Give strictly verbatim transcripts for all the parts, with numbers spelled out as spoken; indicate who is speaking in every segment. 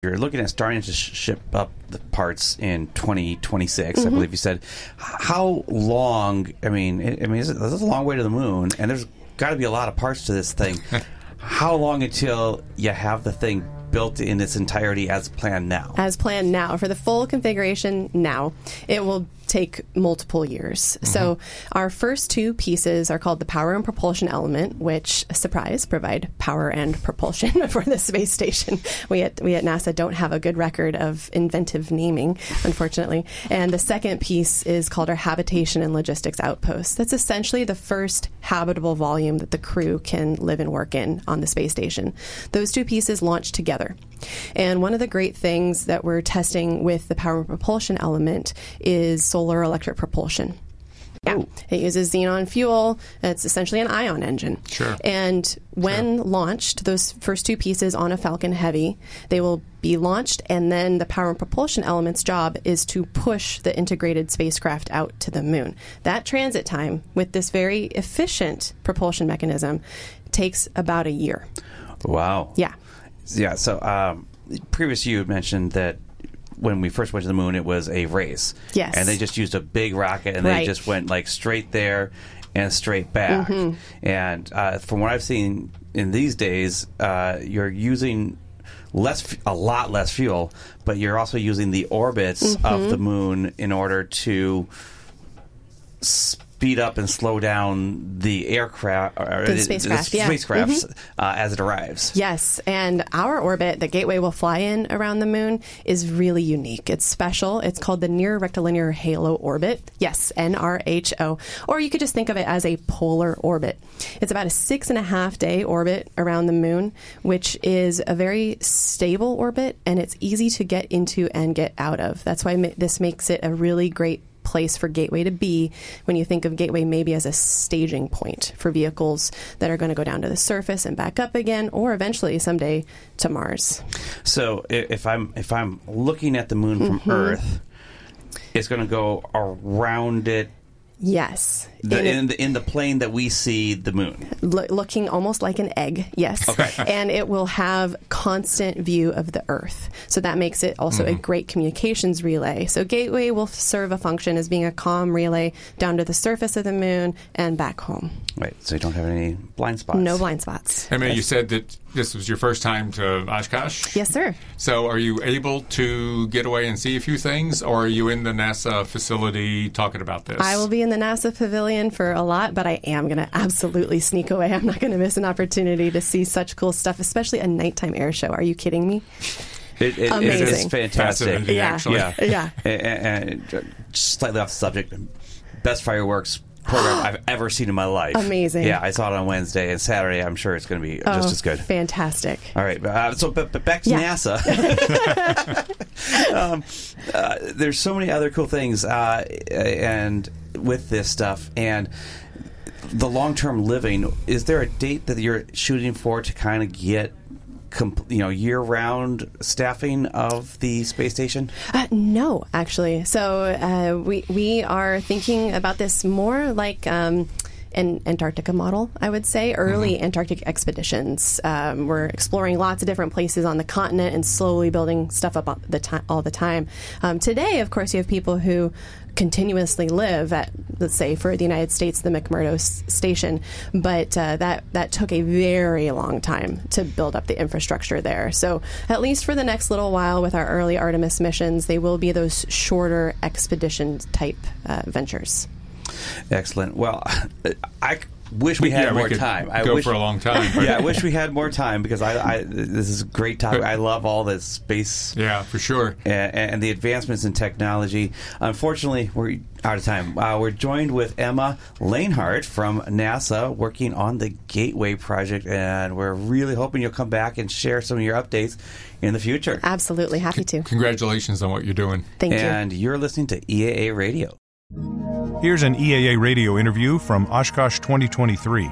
Speaker 1: You're looking at starting to sh- ship up the parts in twenty twenty-six, mm-hmm. I believe you said. How long, I mean, I mean, this is a long way to the moon, and there's got to be a lot of parts to this thing. How long until you have the thing built in its entirety as planned now?
Speaker 2: As planned now. For the full configuration now, it will take multiple years. Mm-hmm. So our first two pieces are called the power and propulsion element, which, surprise, provide power and propulsion for the space station. We at, we at NASA don't have a good record of inventive naming, unfortunately. And the second piece is called our habitation and logistics outpost. That's essentially the first habitable volume that the crew can live and work in on the space station. Those two pieces launch together. And one of the great things that we're testing with the power and propulsion element is solar electric propulsion. Yeah, Ooh. It uses xenon fuel. It's essentially an ion engine.
Speaker 3: Sure.
Speaker 2: And when sure. launched, those first two pieces on a Falcon Heavy, they will be launched, and then the power and propulsion element's job is to push the integrated spacecraft out to the moon. That transit time, with this very efficient propulsion mechanism, takes about a year.
Speaker 1: Wow.
Speaker 2: Yeah.
Speaker 1: Yeah, so um, previous you mentioned that when we first went to the moon, it was a race.
Speaker 2: Yes.
Speaker 1: And they just used a big rocket, and
Speaker 2: right.
Speaker 1: they just went like straight there and straight back. Mm-hmm. And uh, from what I've seen in these days, uh, you're using less, a lot less fuel, but you're also using the orbits mm-hmm. of the moon in order to speed up and slow down the aircraft, or
Speaker 2: the spacecraft,
Speaker 1: the
Speaker 2: yeah.
Speaker 1: spacecrafts
Speaker 2: mm-hmm.
Speaker 1: uh, as it arrives.
Speaker 2: Yes, and our orbit that Gateway will fly in around the moon is really unique. It's special. It's called the Near Rectilinear Halo Orbit. Yes, N R H O. Or you could just think of it as a polar orbit. It's about a six and a half day orbit around the moon, which is a very stable orbit, and it's easy to get into and get out of. That's why ma- this makes it a really great place for Gateway to be when you think of Gateway maybe as a staging point for vehicles that are going to go down to the surface and back up again, or eventually someday to Mars.
Speaker 1: So if I'm if I'm looking at the moon from mm-hmm. Earth, it's going to go around it.
Speaker 2: Yes.
Speaker 1: The,
Speaker 2: in,
Speaker 1: in, the, in the plane that we see the moon.
Speaker 2: Lo- looking almost like an egg, yes.
Speaker 1: Okay.
Speaker 2: And it will have constant view of the Earth. So that makes it also mm-hmm. a great communications relay. So Gateway will serve a function as being a comm relay down to the surface of the moon and back home.
Speaker 1: Right. So you don't have any blind spots.
Speaker 2: No blind spots.
Speaker 3: I mean, you said that this was your first time to Oshkosh?
Speaker 2: Yes, sir.
Speaker 3: So are you able to get away and see a few things, or are you in the NASA facility talking about this?
Speaker 2: I will be in the NASA pavilion for a lot, but I am going to absolutely sneak away. I'm not going to miss an opportunity to see such cool stuff, especially a nighttime air show. Are you kidding me?
Speaker 1: It, it,
Speaker 2: Amazing.
Speaker 1: It is fantastic.
Speaker 2: Yeah.
Speaker 3: Actually.
Speaker 1: Yeah.
Speaker 2: yeah.
Speaker 1: And, and slightly off the subject, best fireworks program I've ever seen in my life.
Speaker 2: Amazing.
Speaker 1: Yeah, I saw it on Wednesday, and Saturday I'm sure it's going to be
Speaker 2: oh,
Speaker 1: just as good.
Speaker 2: Fantastic.
Speaker 1: All right, uh, so but, but back to
Speaker 2: yeah.
Speaker 1: NASA. um, uh, there's so many other cool things, uh, and with this stuff, and the long-term living. Is there a date that you're shooting for to kind of get, you know, year-round staffing of the space station?
Speaker 2: Uh, no, actually. So uh, we we are thinking about this more like um, an Antarctica model, I would say. Early mm-hmm. Antarctic expeditions. Um, we're exploring lots of different places on the continent and slowly building stuff up all the, ti- all the time. Um, today, of course, you have people who continuously live at, let's say, for the United States, the McMurdo s- station, but uh, that that took a very long time to build up the infrastructure there. So at least for the next little while with our early Artemis missions, they will be those shorter expedition type uh, ventures.
Speaker 1: Excellent. Well, I wish we, we had
Speaker 3: yeah,
Speaker 1: more
Speaker 3: we could
Speaker 1: time. I
Speaker 3: go
Speaker 1: wish,
Speaker 3: for a long time. But
Speaker 1: yeah, I wish we had more time because I, I this is a great topic. I love all this space.
Speaker 3: Yeah, for sure.
Speaker 1: And, and the advancements in technology. Unfortunately, we're out of time. Uh, we're joined with Emma Lanehart from NASA, working on the Gateway project, and we're really hoping you'll come back and share some of your updates in the future.
Speaker 2: Absolutely, happy to.
Speaker 3: Congratulations on what you're doing.
Speaker 2: Thank
Speaker 1: and
Speaker 2: you.
Speaker 1: And you're listening to E A A Radio.
Speaker 4: Here's an E A A radio interview from Oshkosh twenty twenty-three.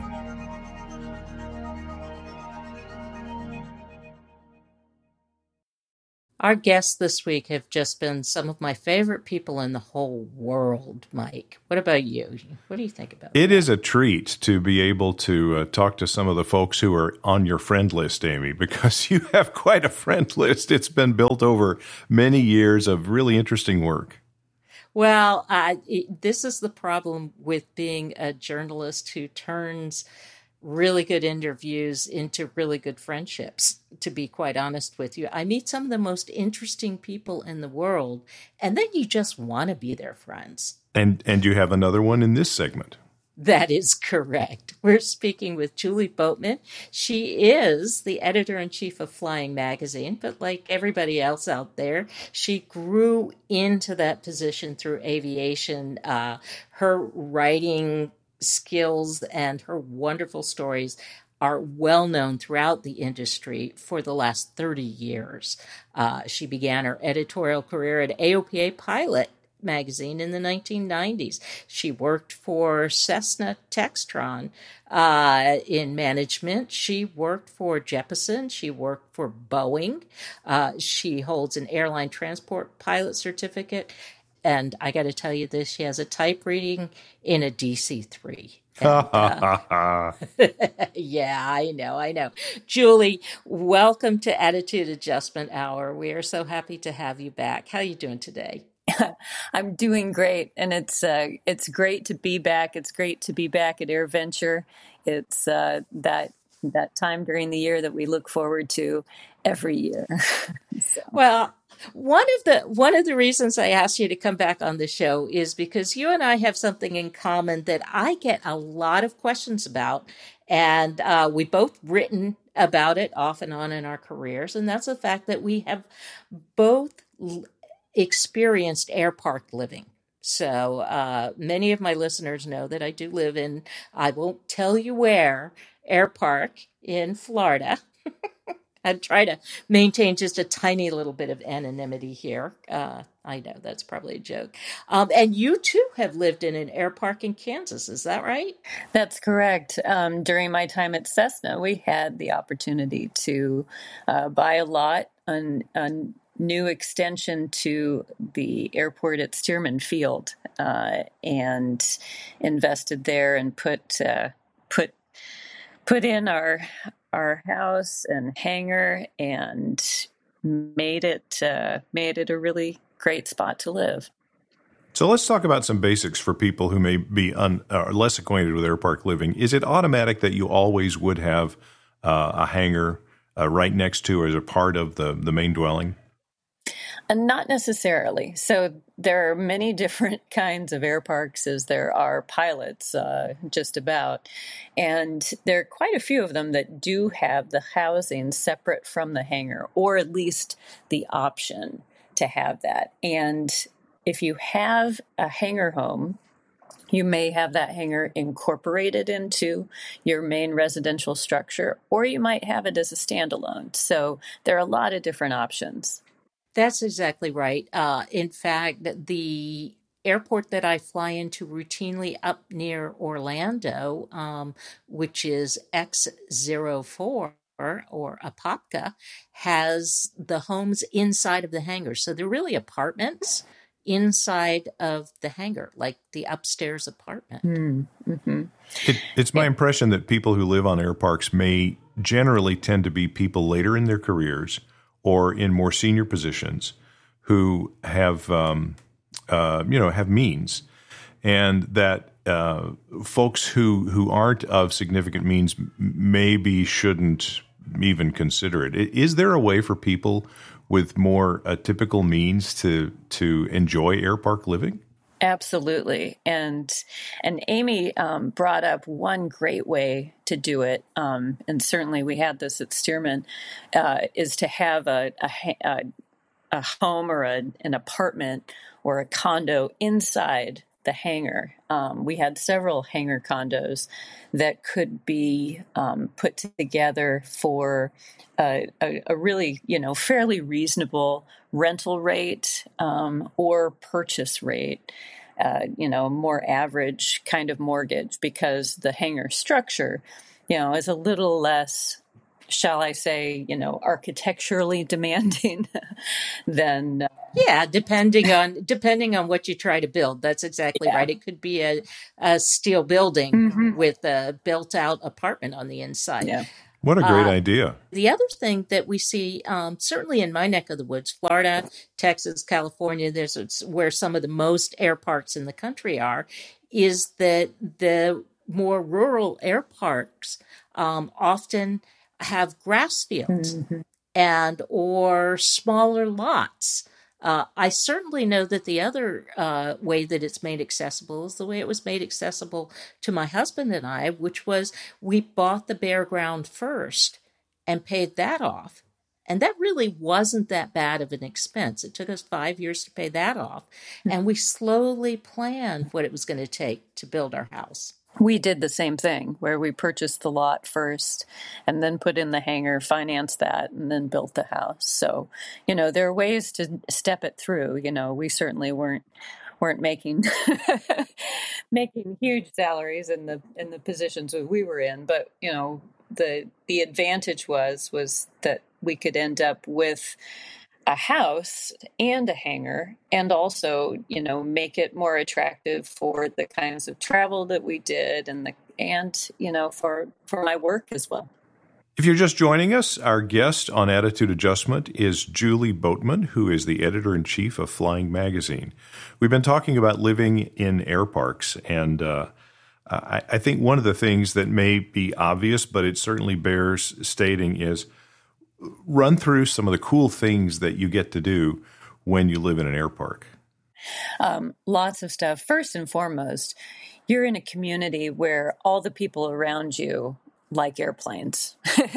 Speaker 5: Our guests this week have just been some of my favorite people in the whole world, Mike. What about you? What do you think about
Speaker 4: It
Speaker 5: that?
Speaker 4: is a treat to be able to uh, talk to some of the folks who are on your friend list, Amy, because you have quite a friend list. It's been built over many years of really interesting work.
Speaker 5: Well, uh, it, this is the problem with being a journalist who turns really good interviews into really good friendships, to be quite honest with you. I meet some of the most interesting people in the world, and then you just want to be their friends.
Speaker 4: And and you have another one in this segment.
Speaker 5: That is correct. We're speaking with Julie Boatman. She is the editor-in-chief of Flying Magazine, but like everybody else out there, she grew into that position through aviation. Uh, her writing skills and her wonderful stories are well known throughout the industry for the last thirty years. Uh, she began her editorial career at A O P A Pilot magazine in the nineteen nineties. She worked for Cessna Textron uh, in management. She worked for Jeppesen. She worked for Boeing. Uh, she holds an airline transport pilot certificate. And I got to tell you this, she has a type rating in a D C three. And, uh, yeah, I know, I know. Julie, welcome to Attitude Adjustment Hour. We are so happy to have you back. How are you doing today?
Speaker 6: I'm doing great, and it's uh, it's great to be back. It's great to be back at AirVenture. It's uh, that that time during the year that we look forward to every year. So.
Speaker 5: Well, one of the one of the reasons I asked you to come back on the show is because you and I have something in common that I get a lot of questions about, and uh, we both written about it off and on in our careers, and that's the fact that we have both l- experienced air park living. So uh, many of my listeners know that I do live in, I won't tell you where, Air Park in Florida. I'd try to maintain just a tiny little bit of anonymity here. Uh, I know that's probably a joke. Um, and you too have lived in an air park in Kansas. Is that right?
Speaker 6: That's correct. Um, during my time at Cessna, we had the opportunity to uh, buy a lot on, on new extension to the airport at Stearman Field, uh, and invested there and put uh, put put in our our house and hangar and made it uh, made it a really great spot to live.
Speaker 4: So let's talk about some basics for people who may be un, uh, less acquainted with air park living. Is it automatic that you always would have uh, a hangar uh, right next to or as a part of the, the main dwelling?
Speaker 6: And not necessarily. So there are many different kinds of air parks as there are pilots, uh, just about. And there are quite a few of them that do have the housing separate from the hangar, or at least the option to have that. And if you have a hangar home, you may have that hangar incorporated into your main residential structure, or you might have it as a standalone. So there are a lot of different options.
Speaker 5: That's exactly right. Uh, in fact, the airport that I fly into routinely up near Orlando, um, which is X zero four or Apopka, has the homes inside of the hangar. So they're really apartments inside of the hangar, like the upstairs apartment.
Speaker 6: Mm-hmm.
Speaker 4: It, it's my impression that people who live on air parks may generally tend to be people later in their careers or in more senior positions who have, um, uh, you know, have means, and that uh, folks who who aren't of significant means maybe shouldn't even consider it. Is there a way for people with more uh, typical means to to enjoy air park living?
Speaker 6: Absolutely. And and Amy um, brought up one great way to do it, um, and certainly we had this at Stearman, uh, is to have a, a, a home or a, an apartment or a condo inside the hangar. Um, we had several hangar condos that could be um, put together for a, a, a really, you know, fairly reasonable rental rate um, or purchase rate. Uh, you know, more average kind of mortgage, because the hangar structure, you know, is a little less shall I say, you know, architecturally demanding, then uh,
Speaker 5: Yeah, depending on depending on what you try to build. That's exactly
Speaker 6: yeah.
Speaker 5: right. It could be a, a steel building
Speaker 6: Mm-hmm.
Speaker 5: with a built out apartment on the inside.
Speaker 6: Yeah.
Speaker 4: What a great
Speaker 5: Uh,
Speaker 4: idea.
Speaker 5: The other thing that we see, um, certainly in my neck of the woods, Florida, Texas, California, there's it's where some of the most air parks in the country are, is that the more rural air parks um, often have grass fields
Speaker 6: Mm-hmm.
Speaker 5: and or smaller lots. Uh, I certainly know that the other uh, way that it's made accessible is the way it was made accessible to my husband and I, which was we bought the bare ground first and paid that off. And that really wasn't that bad of an expense. It took us five years to pay that off. And we slowly planned what it was going to take to build our house.
Speaker 6: We did the same thing where we purchased the lot first and then put in the hangar, financed that, and then built the house. So, you know, there are ways to step it through. You know, we certainly weren't weren't making making huge salaries in the in the positions that we were in, but you know, the the advantage was was that we could end up with a house and a hangar, and also, you know, make it more attractive for the kinds of travel that we did, and the and you know, for for my work as well.
Speaker 4: If you're just joining us, our guest on Attitude Adjustment is Julie Boatman, who is the editor-in-chief of Flying Magazine. We've been talking about living in air parks, and uh, I, I think one of the things that may be obvious, but it certainly bears stating, is run through some of the cool things that you get to do when you live in an air park.
Speaker 6: Um, lots of stuff. First and foremost, you're in a community where all the people around you like airplanes.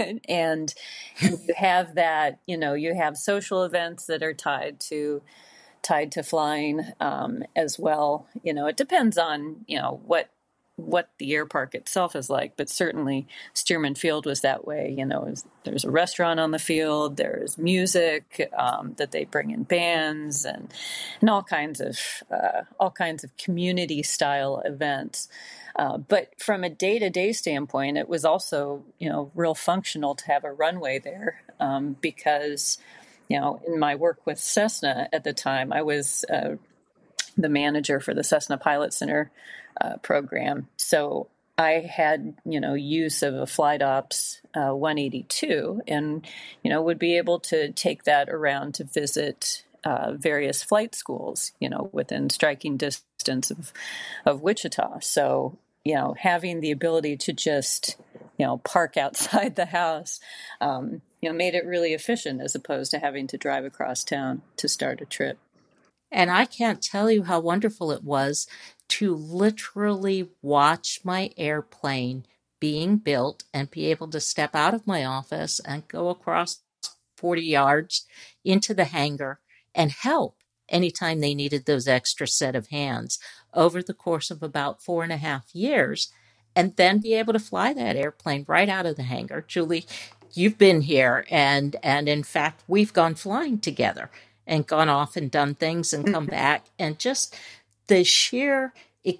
Speaker 6: and you have that, you know, you have social events that are tied to tied to flying um, as well. You know, it depends on, you know, what what the air park itself is like, but certainly Stearman Field was that way. You know, there's a restaurant on the field, there's music um, that they bring in bands and and all kinds of uh, all kinds of community style events. Uh, but from a day-to-day standpoint, it was also, you know, real functional to have a runway there um, because, you know, in my work with Cessna at the time, I was uh, the manager for the Cessna Pilot Center uh, program. So I had, you know, use of a Flight Ops uh, one eighty-two and, you know, would be able to take that around to visit uh, various flight schools, you know, within striking distance of, of Wichita. So, you know, having the ability to just, you know, park outside the house, um, you know, made it really efficient as opposed to having to drive across town to start a trip.
Speaker 5: And I can't tell you how wonderful it was to literally watch my airplane being built and be able to step out of my office and go across forty yards into the hangar and help anytime they needed those extra set of hands over the course of about four and a half years, and then be able to fly that airplane right out of the hangar. Julie, you've been here, and and in fact, we've gone flying together and gone off and done things and come back. And just the sheer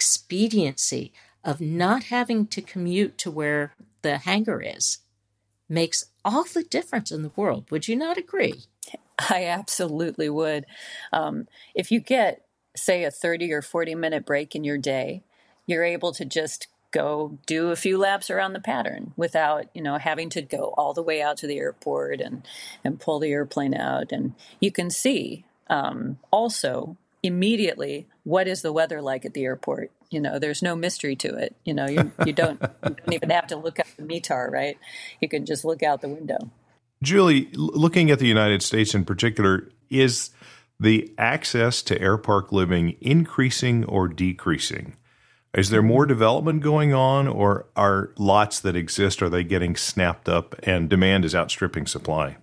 Speaker 5: expediency of not having to commute to where the hangar is makes all the difference in the world. Would you not agree?
Speaker 6: I absolutely would. Um, if you get, say, a thirty or forty minute break in your day, you're able to just go do a few laps around the pattern without, you know, having to go all the way out to the airport and, and pull the airplane out. And you can see um, also immediately what is the weather like at the airport. You know, there's no mystery to it. You know, you, you don't you don't even have to look up the M E T A R, right? You can just look out the window.
Speaker 4: Julie, looking at the United States in particular, is the access to air park living increasing or decreasing? Is there more development going on, or are lots that exist, are they getting snapped up and demand is outstripping supply?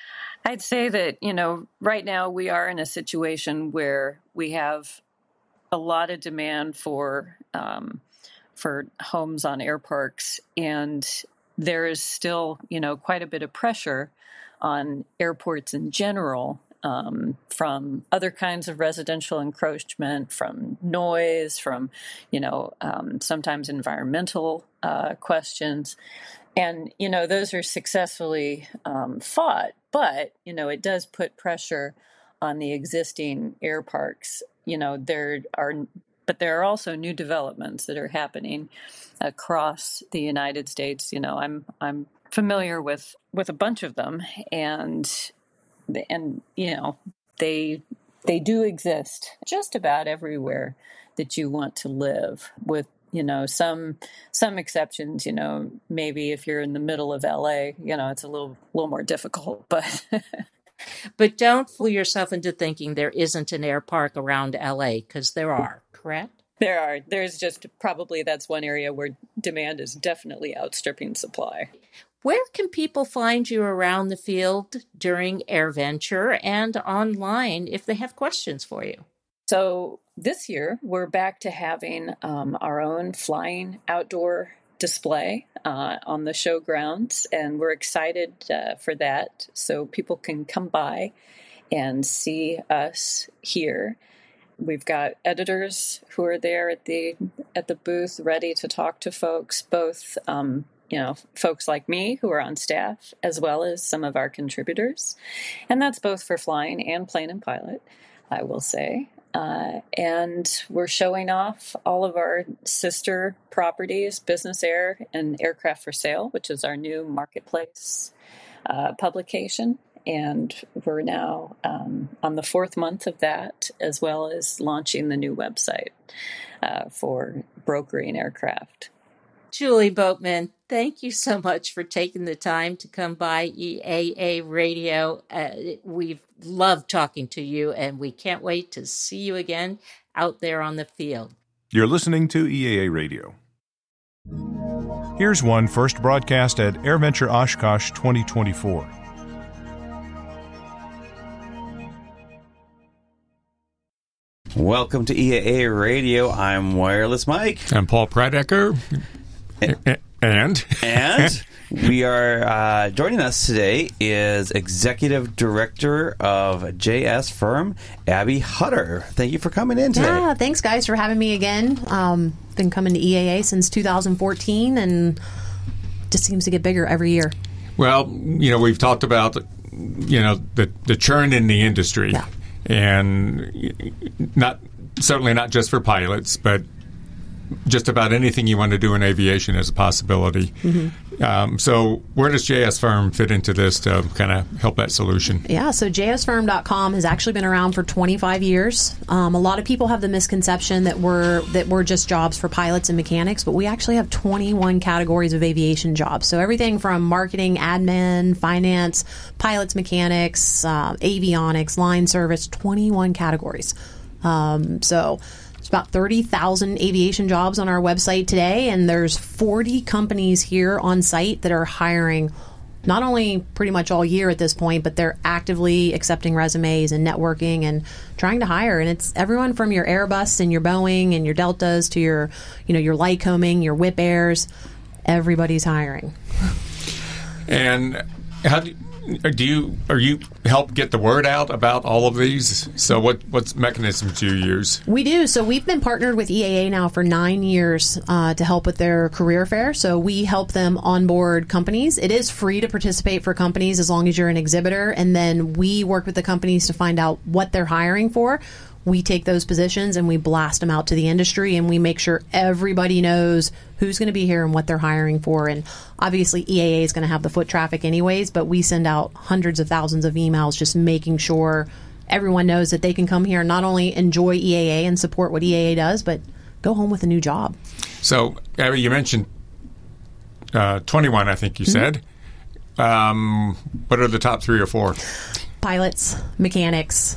Speaker 6: I'd say that, you know, right now we are in a situation where we have a lot of demand for um, for homes on air parks, and there is still, you know, quite a bit of pressure on airports in general um, from other kinds of residential encroachment, from noise, from, you know, um, sometimes environmental uh, questions. and, you know, those are successfully um, fought, but, you know, it does put pressure on the existing air parks. You know, there are, but there are also new developments that are happening across the United States. You know, I'm I'm familiar with, with a bunch of them, and and you know, they they do exist just about everywhere that you want to live, with, you know, some some exceptions. You know, maybe if you're in the middle of L A, you know, it's a little little more difficult. But
Speaker 5: but don't fool yourself into thinking there isn't an air park around L A, because there are. Correct?
Speaker 6: There are. There's just probably that's one area where demand is definitely outstripping supply.
Speaker 5: Where can people find you around the field during AirVenture and online if they have questions for you?
Speaker 6: So this year, we're back to having um, our own flying outdoor display uh, on the show grounds, and we're excited uh, for that. So people can come by and see us here. We've got editors who are there at the at the booth, ready to talk to folks, both um, you know, folks like me who are on staff, as well as some of our contributors, and that's both for flying and plane and pilot, I will say. Uh, and we're showing off all of our sister properties, Business Air and Aircraft for Sale, which is our new marketplace uh, publication. And we're now um, on the fourth month of that, as well as launching the new website uh, for brokering aircraft.
Speaker 5: Julie Boatman, thank you so much for taking the time to come by E A A Radio. Uh, we've loved talking to you, and we can't wait to see you again out there on the field.
Speaker 4: You're listening to E A A Radio. Here's one first broadcast at AirVenture Oshkosh twenty twenty-four.
Speaker 1: Welcome to E A A Radio. I'm Wireless Mike.
Speaker 3: I'm Paul Pradecker. And?
Speaker 1: And we are, uh, joining us today is Executive Director of J S Firm, Abby Hutter. Thank you for coming in today.
Speaker 7: Yeah, thanks guys for having me again. Um, been coming to E A A since two thousand fourteen, and just seems to get bigger every year.
Speaker 3: Well, you know, we've talked about, you know, the, the churn in the industry.
Speaker 7: Yeah.
Speaker 3: And not certainly not just for pilots, but just about anything you want to do in aviation is a possibility. Mm-hmm. Um, so where does J S Firm fit into this to kind of help that solution?
Speaker 7: Yeah, so J S firm dot com has actually been around for twenty-five years. Um, a lot of people have the misconception that we're that we're just jobs for pilots and mechanics, but we actually have twenty-one categories of aviation jobs. So everything from marketing, admin, finance, pilots, mechanics, uh, avionics, line service, twenty-one categories. Um, so there's about thirty thousand aviation jobs on our website today, and there's forty companies here on site that are hiring not only pretty much all year at this point, but they're actively accepting resumes and networking and trying to hire. And it's everyone from your Airbus and your Boeing and your Deltas to your, you know, your Lycoming, your Whip Airs. Everybody's hiring.
Speaker 3: And how do Do you or you help get the word out about all of these? So what what mechanisms do you use?
Speaker 7: We do. So we've been partnered with E A A now for nine years uh, to help with their career fair. So we help them onboard companies. It is free to participate for companies as long as you're an exhibitor. And then we work with the companies to find out what they're hiring for. We take those positions and we blast them out to the industry, and we make sure everybody knows who's going to be here and what they're hiring for. And obviously E A A is going to have the foot traffic anyways, but we send out hundreds of thousands of emails just making sure everyone knows that they can come here and not only enjoy E A A and support what E A A does, but go home with a new job.
Speaker 3: So, Abby, you mentioned uh, twenty-one, I think you mm-hmm. said. Um, what are the top three or four? Pilots,
Speaker 7: mechanics,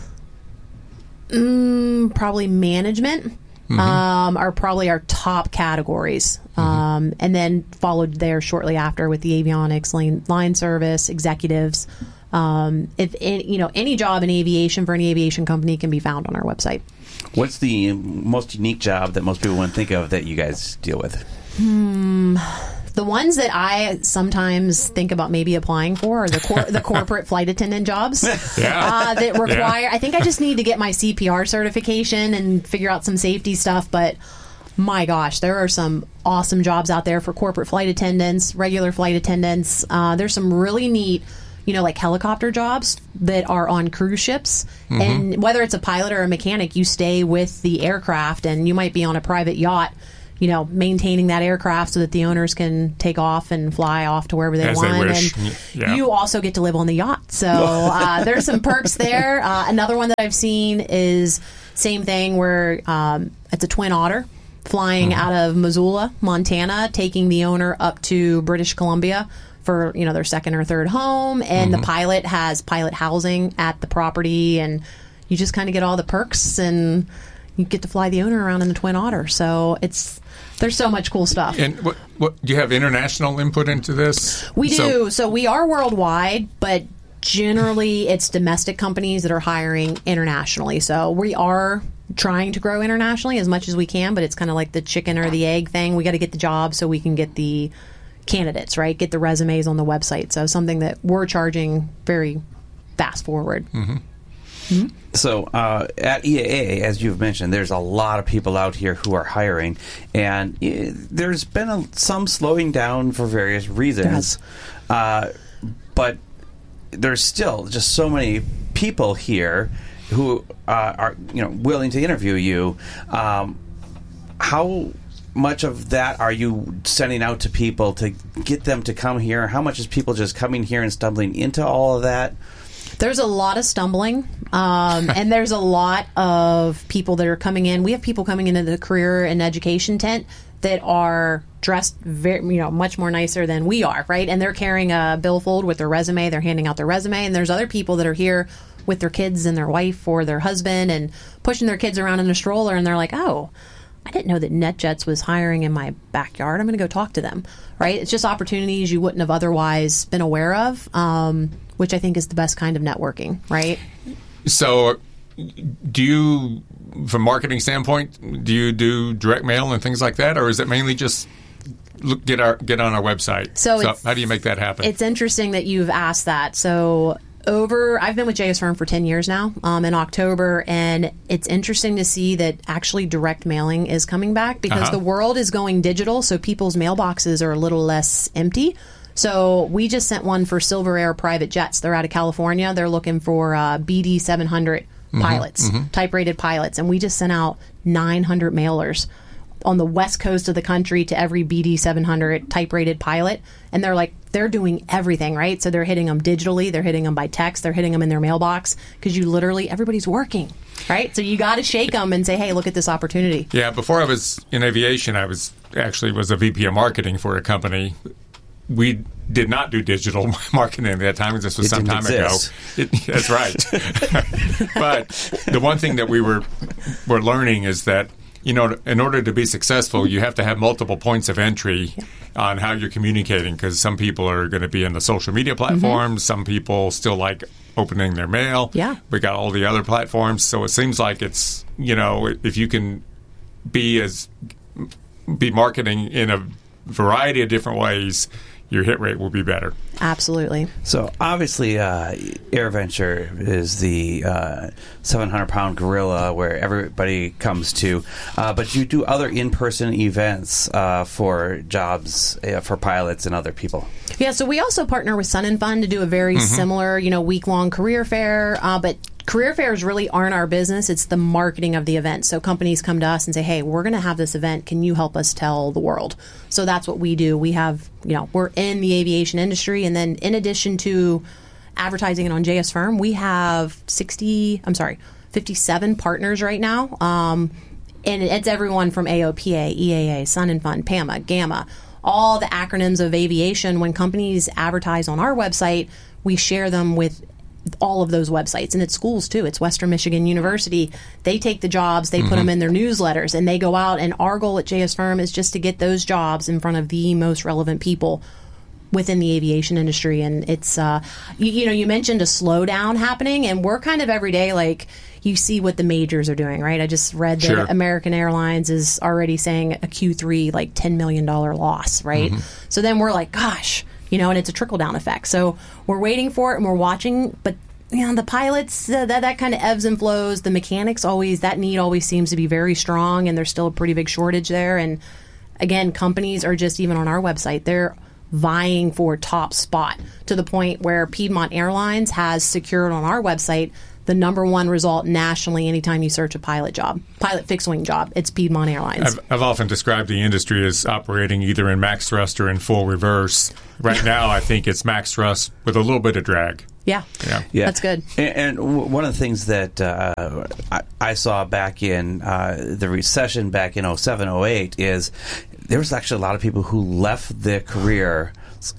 Speaker 7: Mm, probably management mm-hmm. um, are probably our top categories. Mm-hmm. Um, and then followed there shortly after with the avionics, line, line service, executives. Um, if any, you know, any job in aviation for any aviation company can be found on our website.
Speaker 1: What's the most unique job that most people wouldn't think of that you guys deal with?
Speaker 7: Hmm. The ones that I sometimes think about maybe applying for are the cor- the corporate flight attendant jobs
Speaker 3: yeah.
Speaker 7: uh, that require.
Speaker 3: Yeah.
Speaker 7: I think I just need to get my C P R certification and figure out some safety stuff. But my gosh, there are some awesome jobs out there for corporate flight attendants, regular flight attendants. Uh, there's some really neat, you know, like helicopter jobs that are on cruise ships. Mm-hmm. And whether it's a pilot or a mechanic, you stay with the aircraft, and you might be on a private yacht, you know, maintaining that aircraft so that the owners can take off and fly off to wherever they
Speaker 3: As
Speaker 7: want.
Speaker 3: They wish.
Speaker 7: And
Speaker 3: yeah.
Speaker 7: you also get to live on the yacht. So uh, there's some perks there. Uh, another one that I've seen is same thing where um, it's a Twin Otter flying mm-hmm. out of Missoula, Montana, taking the owner up to British Columbia for, you know, their second or third home. And mm-hmm. the pilot has pilot housing at the property, and you just kind of get all the perks, and you get to fly the owner around in the Twin Otter. So it's there's so much cool stuff.
Speaker 3: And what, what do you have international input into this?
Speaker 7: We do.
Speaker 3: So,
Speaker 7: so we are worldwide, but generally it's domestic companies that are hiring internationally. So we are trying to grow internationally as much as we can, but it's kind of like the chicken or the egg thing. We got to get the job so we can get the candidates, right? Get the resumes on the website. So something that we're charging very fast forward.
Speaker 3: Mm-hmm.
Speaker 7: Mm-hmm.
Speaker 1: So uh, at E A A, as you've mentioned, there's a lot of people out here who are hiring, and uh, there's been a, some slowing down for various reasons. Uh, but there's still just so many people here who uh, are, you know, willing to interview you. Um, how much of that are you sending out to people to get them to come here? How much is people just coming here and stumbling into all of that?
Speaker 7: There's a lot of stumbling, um, and there's a lot of people that are coming in. We have people coming into the career and education tent that are dressed very, you know, much more nicer than we are, right? And they're carrying a billfold with their resume. They're handing out their resume. And there's other people that are here with their kids and their wife or their husband and pushing their kids around in a stroller. And they're like, oh, I didn't know that NetJets was hiring in my backyard. I'm going to go talk to them, right? It's just opportunities you wouldn't have otherwise been aware of, um, which I think is the best kind of networking, right?
Speaker 3: So do you, from a marketing standpoint, do you do direct mail and things like that, or is it mainly just look, get our get on our website?
Speaker 7: So,
Speaker 3: so how do you make that happen?
Speaker 7: It's interesting that you've asked that. So over, I've been with J S Firm for ten years now, um, in October, and it's interesting to see that actually direct mailing is coming back because
Speaker 3: uh-huh.
Speaker 7: the world is going digital, so people's mailboxes are a little less empty. So we just sent one for Silver Air private jets. They're out of California. They're looking for uh, B D seven hundred mm-hmm, pilots, mm-hmm. type-rated pilots, and we just sent out nine hundred mailers on the west coast of the country to every B D seven hundred type-rated pilot. And they're like, they're doing everything, right? So they're hitting them digitally, they're hitting them by text, they're hitting them in their mailbox, because you literally, everybody's working, right? So you got to shake them and say, hey, look at this opportunity.
Speaker 3: Yeah, before I was in aviation, I was actually was a V P of marketing for a company. We did not do digital marketing at that time. This was
Speaker 1: it
Speaker 3: some time
Speaker 1: exist.
Speaker 3: ago. It, that's right. But the one thing that we were were learning is that, you know, in order to be successful, you have to have multiple points of entry yeah. on how you're communicating, because some people are going to be in the social media platforms. Mm-hmm. Some people still like opening their mail.
Speaker 7: Yeah.
Speaker 3: We got all the other platforms. So it seems like it's, you know, if you can be as be marketing in a variety of different ways, your hit rate will be better.
Speaker 7: Absolutely.
Speaker 1: So obviously, uh, AirVenture is the uh, seven hundred pound gorilla where everybody comes to. Uh, but you do other in-person events uh, for jobs uh, for pilots and other people.
Speaker 7: Yeah, so we also partner with Sun and Fun to do a very mm-hmm. similar, you know, week-long career fair. Uh, but career fairs really aren't our business. It's the marketing of the event. So companies come to us and say, hey, we're going to have this event. Can you help us tell the world? So that's what we do. We have, you know, we're in the aviation industry. And then in addition to advertising it on J S Firm, we have sixty, I'm sorry, fifty-seven partners right now. Um, and it's everyone from A O P A, E A A, Sun and Fun, PAMA, GAMA, all the acronyms of aviation. When companies advertise on our website, we share them with all of those websites, and it's schools too. It's Western Michigan University. They take the jobs, they mm-hmm. put them in their newsletters, and they go out, and our goal at J S Firm is just to get those jobs in front of the most relevant people within the aviation industry. And it's uh you, you know, you mentioned a slowdown happening, and we're kind of every day, like, you see what the majors are doing, right? I just read that
Speaker 3: sure.
Speaker 7: American Airlines is already saying a Q three like ten million dollars loss, right? Mm-hmm. So then we're like, gosh, you know, and it's a trickle-down effect. So we're waiting for it and we're watching, but you know, the pilots, uh, that, that kind of ebbs and flows. The mechanics always, that need always seems to be very strong, and there's still a pretty big shortage there. And again, companies are just, even on our website, they're vying for top spot to the point where Piedmont Airlines has secured on our website the number one result nationally anytime you search a pilot job, pilot fixed wing job. It's Piedmont Airlines.
Speaker 3: I've, I've often described the industry as operating either in max thrust or in full reverse. Right now, I think it's max thrust with a little bit of drag.
Speaker 7: Yeah,
Speaker 3: yeah,
Speaker 1: yeah.
Speaker 7: That's good.
Speaker 1: And, and w- one of the things that uh, I, I saw back in uh, the recession back in oh seven, oh eight is there was actually a lot of people who left their career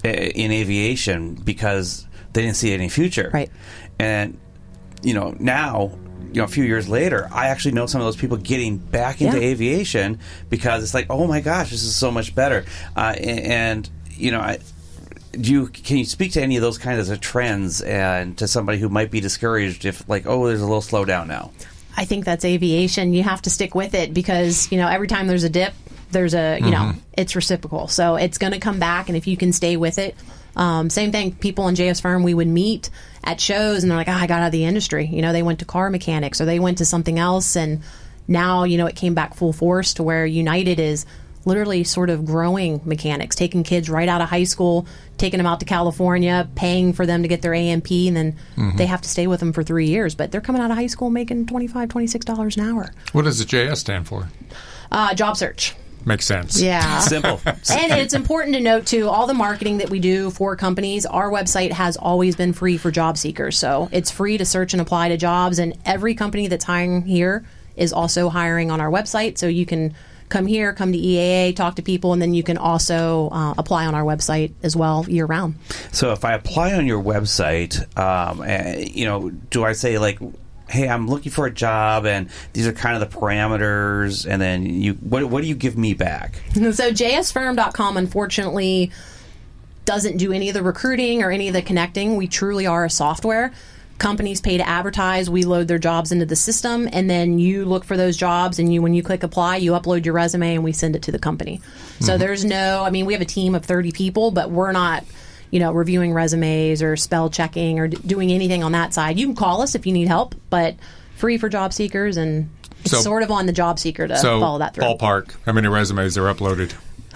Speaker 1: in aviation because they didn't see any future.
Speaker 7: Right.
Speaker 1: And you know, now, you know, a few years later, I actually know some of those people getting back into
Speaker 7: Yeah.
Speaker 1: aviation because it's like, oh my gosh, this is so much better. Uh, and, and, you know, I, do you can you speak to any of those kinds of trends and to somebody who might be discouraged if, like, oh, there's a little slowdown now?
Speaker 7: I think that's aviation. You have to stick with it because, you know, every time there's a dip, there's a, you mm-hmm. know, it's reciprocal. So it's going to come back, and if you can stay with it. Um, same thing, people in J S Firm, we would meet at shows, and they're like, oh, I got out of the industry. You know, they went to car mechanics or they went to something else, and now, you know, it came back full force to where United is literally sort of growing mechanics, taking kids right out of high school, taking them out to California, paying for them to get their A M P, and then mm-hmm. they have to stay with them for three years. But they're coming out of high school making twenty-five dollars, twenty-six dollars an hour.
Speaker 3: What does the J S stand for?
Speaker 7: Uh, job search.
Speaker 3: Makes sense.
Speaker 7: Yeah.
Speaker 1: Simple.
Speaker 7: And it's important to note, too, all the marketing that we do for companies, our website has always been free for job seekers. So it's free to search and apply to jobs. And every company that's hiring here is also hiring on our website. So you can come here, come to E A A, talk to people, and then you can also uh, apply on our website as well year round.
Speaker 1: So if I apply on your website, um, uh, you know, do I say, like, hey, I'm looking for a job, and these are kind of the parameters, and then you, what, what do you give me back?
Speaker 7: So J S firm dot com, unfortunately, doesn't do any of the recruiting or any of the connecting. We truly are a software. Companies pay to advertise. We load their jobs into the system, and then you look for those jobs, and you, when you click apply, you upload your resume, and we send it to the company. Mm-hmm. So there's no, I mean, we have a team of thirty people, but we're not, you know, reviewing resumes or spell checking or d- doing anything on that side. You can call us if you need help, but free for job seekers, and it's so, sort of on the job seeker to
Speaker 3: so
Speaker 7: follow that through.
Speaker 3: Ballpark, how many resumes are uploaded?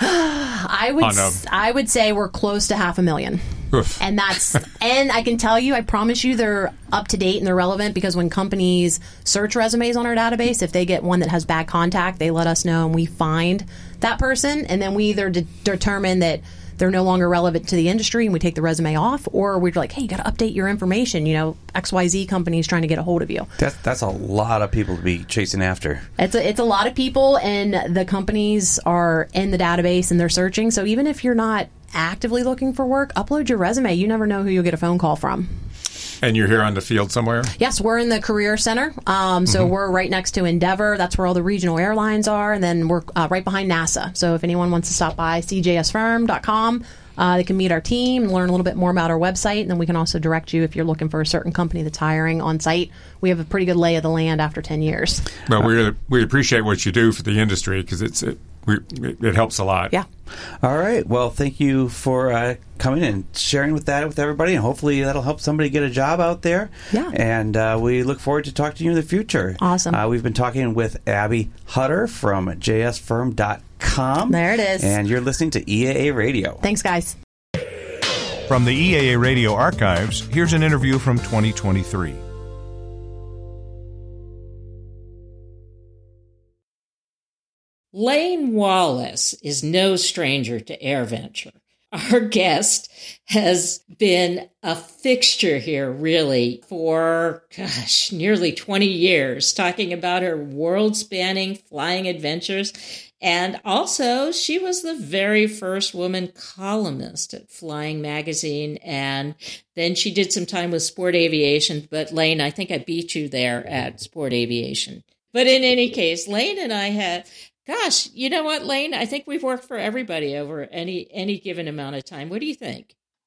Speaker 7: I would
Speaker 3: a,
Speaker 7: I would say we're close to half a million.
Speaker 3: Oof.
Speaker 7: And that's and I can tell you, I promise you they're up to date and they're relevant, because when companies search resumes on our database, if they get one that has bad contact, they let us know and we find that person, and then we either de- determine that they're no longer relevant to the industry and we take the resume off, or we're like, hey, you got to update your information. You know, X Y Z company is trying to get a hold of you.
Speaker 1: That's, that's a lot of people to be chasing after.
Speaker 7: It's a, it's a lot of people, and the companies are in the database and they're searching. So even if you're not actively looking for work, upload your resume. You never know who you'll get a phone call from.
Speaker 3: And you're here on the field somewhere?
Speaker 7: Yes, we're in the Career Center. Um, so
Speaker 3: mm-hmm.
Speaker 7: we're right next to Endeavor. That's where all the regional airlines are. And then we're uh, right behind NASA. So if anyone wants to stop by, C J S firm dot com, uh, they can meet our team and learn a little bit more about our website. And then we can also direct you if you're looking for a certain company that's hiring on site. We have a pretty good lay of the land after ten years.
Speaker 3: Well, we we appreciate what you do for the industry, because it's it, we, it helps a lot.
Speaker 7: Yeah.
Speaker 1: All right. Well, thank you for uh, coming and sharing with that with everybody, and hopefully that'll help somebody get a job out there.
Speaker 7: Yeah.
Speaker 1: And uh, we look forward to talking to you in the future.
Speaker 7: Awesome.
Speaker 1: Uh, we've been talking with Abby Hutter from J S firm dot com.
Speaker 7: There it is.
Speaker 1: And you're listening to E A A Radio.
Speaker 7: Thanks, guys.
Speaker 4: From the E A A Radio archives, here's an interview from twenty twenty-three.
Speaker 5: Lane Wallace is no stranger to AirVenture. Our guest has been a fixture here, really, for, gosh, nearly twenty years, talking about her world-spanning flying adventures. And also, she was the very first woman columnist at Flying Magazine. And then she did some time with Sport Aviation. But, Lane, I think I beat you there at Sport Aviation. But in any case, Lane and I had... Gosh, you know what, Lane? I think we've worked for everybody over any any given amount of time. What do you think?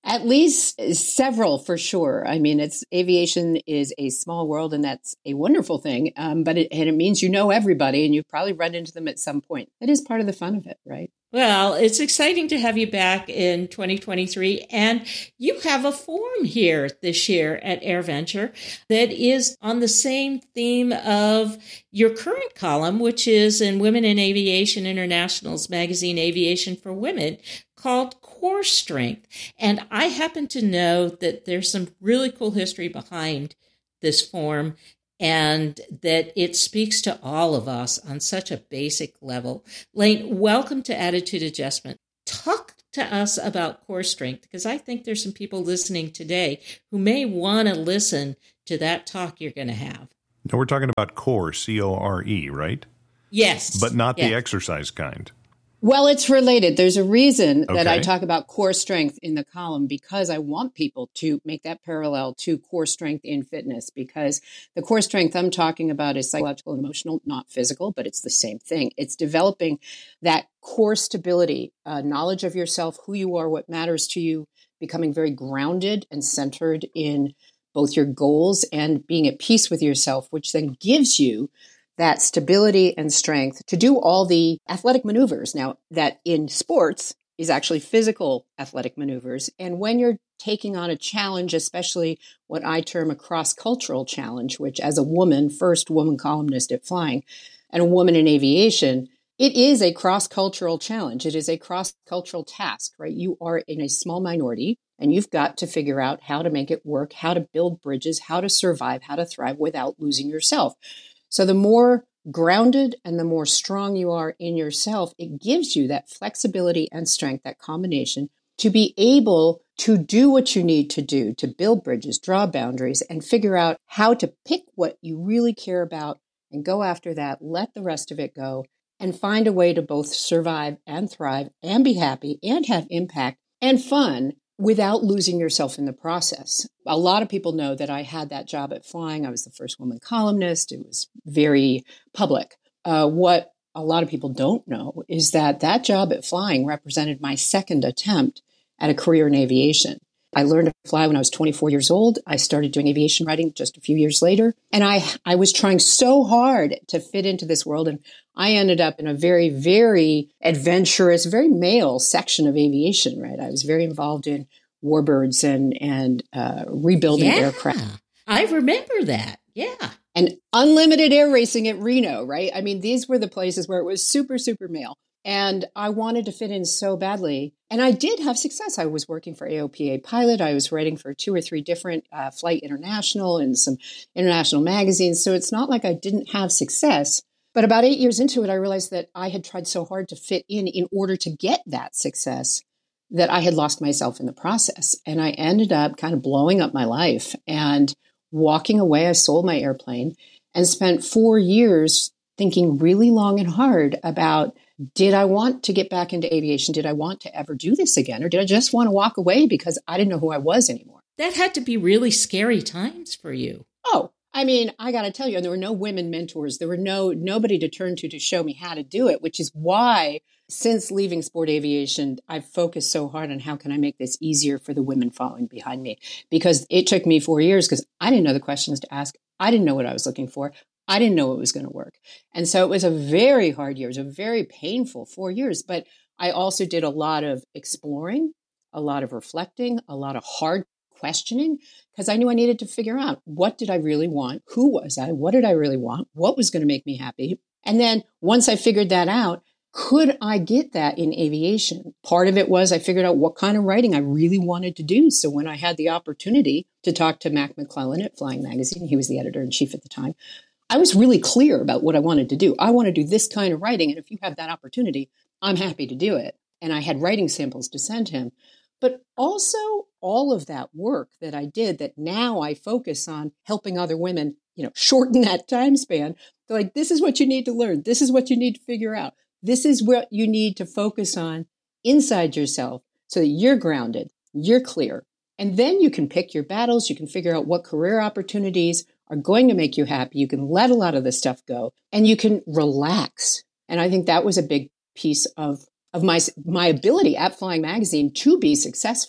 Speaker 8: At least several for sure. I mean, it's aviation is a small world, and that's a wonderful thing. Um, but it, and it means you know everybody, and you've probably run into them at some point. It is part of the fun of it, right?
Speaker 5: Well, it's exciting to have you back in twenty twenty-three, and you have a forum here this year at AirVenture that is on the same theme of your current column, which is in Women in Aviation International's magazine, Aviation for Women, called Core Strength. And I happen to know that there's some really cool history behind this forum, and that it speaks to all of us on such a basic level. Lane, welcome to Attitude Adjustment. Talk to us about Core Strength, because I think there's some people listening today who may want to listen to that talk you're going to have.
Speaker 4: No, we're talking about core, C O R E, right?
Speaker 5: Yes.
Speaker 4: But not
Speaker 5: yeah.
Speaker 4: the exercise kind.
Speaker 8: Well, it's related. There's a reason that I
Speaker 4: Okay.
Speaker 8: talk about core strength in the column, because I want people to make that parallel to core strength in fitness, because the core strength I'm talking about is psychological and emotional, not physical, but it's the same thing. It's developing that core stability, uh, knowledge of yourself, who you are, what matters to you, becoming very grounded and centered in both your goals and being at peace with yourself, which then gives you that stability and strength to do all the athletic maneuvers. Now, that in sports is actually physical athletic maneuvers. And when you're taking on a challenge, especially what I term a cross-cultural challenge, which as a woman, first woman columnist at Flying, and a woman in aviation, it is a cross-cultural challenge. It is a cross-cultural task, right? You are in a small minority, and you've got to figure out how to make it work, how to build bridges, how to survive, how to thrive without losing yourself. So the more grounded and the more strong you are in yourself, it gives you that flexibility and strength, that combination, to be able to do what you need to do, to build bridges, draw boundaries, and figure out how to pick what you really care about and go after that, let the rest of it go, and find a way to both survive and thrive and be happy and have impact and fun without losing yourself in the process. A lot of people know that I had that job at Flying. I was the first woman columnist. It was very public. Uh, what a lot of people don't know is that that job at Flying represented my second attempt at a career in aviation. I learned to fly when I was twenty-four years old. I started doing aviation writing just a few years later. And I, I was trying so hard to fit into this world. And I ended up in a very, very adventurous, very male section of aviation, right? I was very involved in warbirds and, and uh, rebuilding
Speaker 5: Yeah,
Speaker 8: aircraft.
Speaker 5: I remember that. Yeah.
Speaker 8: And unlimited air racing at Reno, right? I mean, these were the places where it was super, super male. And I wanted to fit in so badly. And I did have success. I was working for A O P A Pilot. I was writing for two or three different uh, Flight International and some international magazines. So it's not like I didn't have success. But about eight years into it, I realized that I had tried so hard to fit in in order to get that success that I had lost myself in the process. And I ended up kind of blowing up my life and walking away. I sold my airplane and spent four years thinking really long and hard about, did I want to get back into aviation? Did I want to ever do this again? Or did I just want to walk away because I didn't know who I was anymore?
Speaker 5: That had to be really scary times for you.
Speaker 8: Oh, I mean, I got to tell you, there were no women mentors. There were no nobody to turn to to show me how to do it, which is why since leaving sport aviation, I've focused so hard on how can I make this easier for the women following behind me, because it took me four years because I didn't know the questions to ask. I didn't know what I was looking for. I didn't know it was going to work. And so it was a very hard year. It was a very painful four years. But I also did a lot of exploring, a lot of reflecting, a lot of hard questioning, because I knew I needed to figure out, what did I really want? Who was I? What did I really want? What was going to make me happy? And then once I figured that out, could I get that in aviation? Part of it was I figured out what kind of writing I really wanted to do. So when I had the opportunity to talk to Mac McClellan at Flying Magazine, he was the editor-in-chief at the time, I was really clear about what I wanted to do. I want to do this kind of writing. And if you have that opportunity, I'm happy to do it. And I had writing samples to send him. But also all of that work that I did, that now I focus on helping other women, you know, shorten that time span. They're like, this is what you need to learn. This is what you need to figure out. This is what you need to focus on inside yourself so that you're grounded, you're clear. And then you can pick your battles. You can figure out what career opportunities are going to make you happy. You can let a lot of this stuff go and you can relax. And I think that was a big piece of, of my, my ability at Flying Magazine to be successful.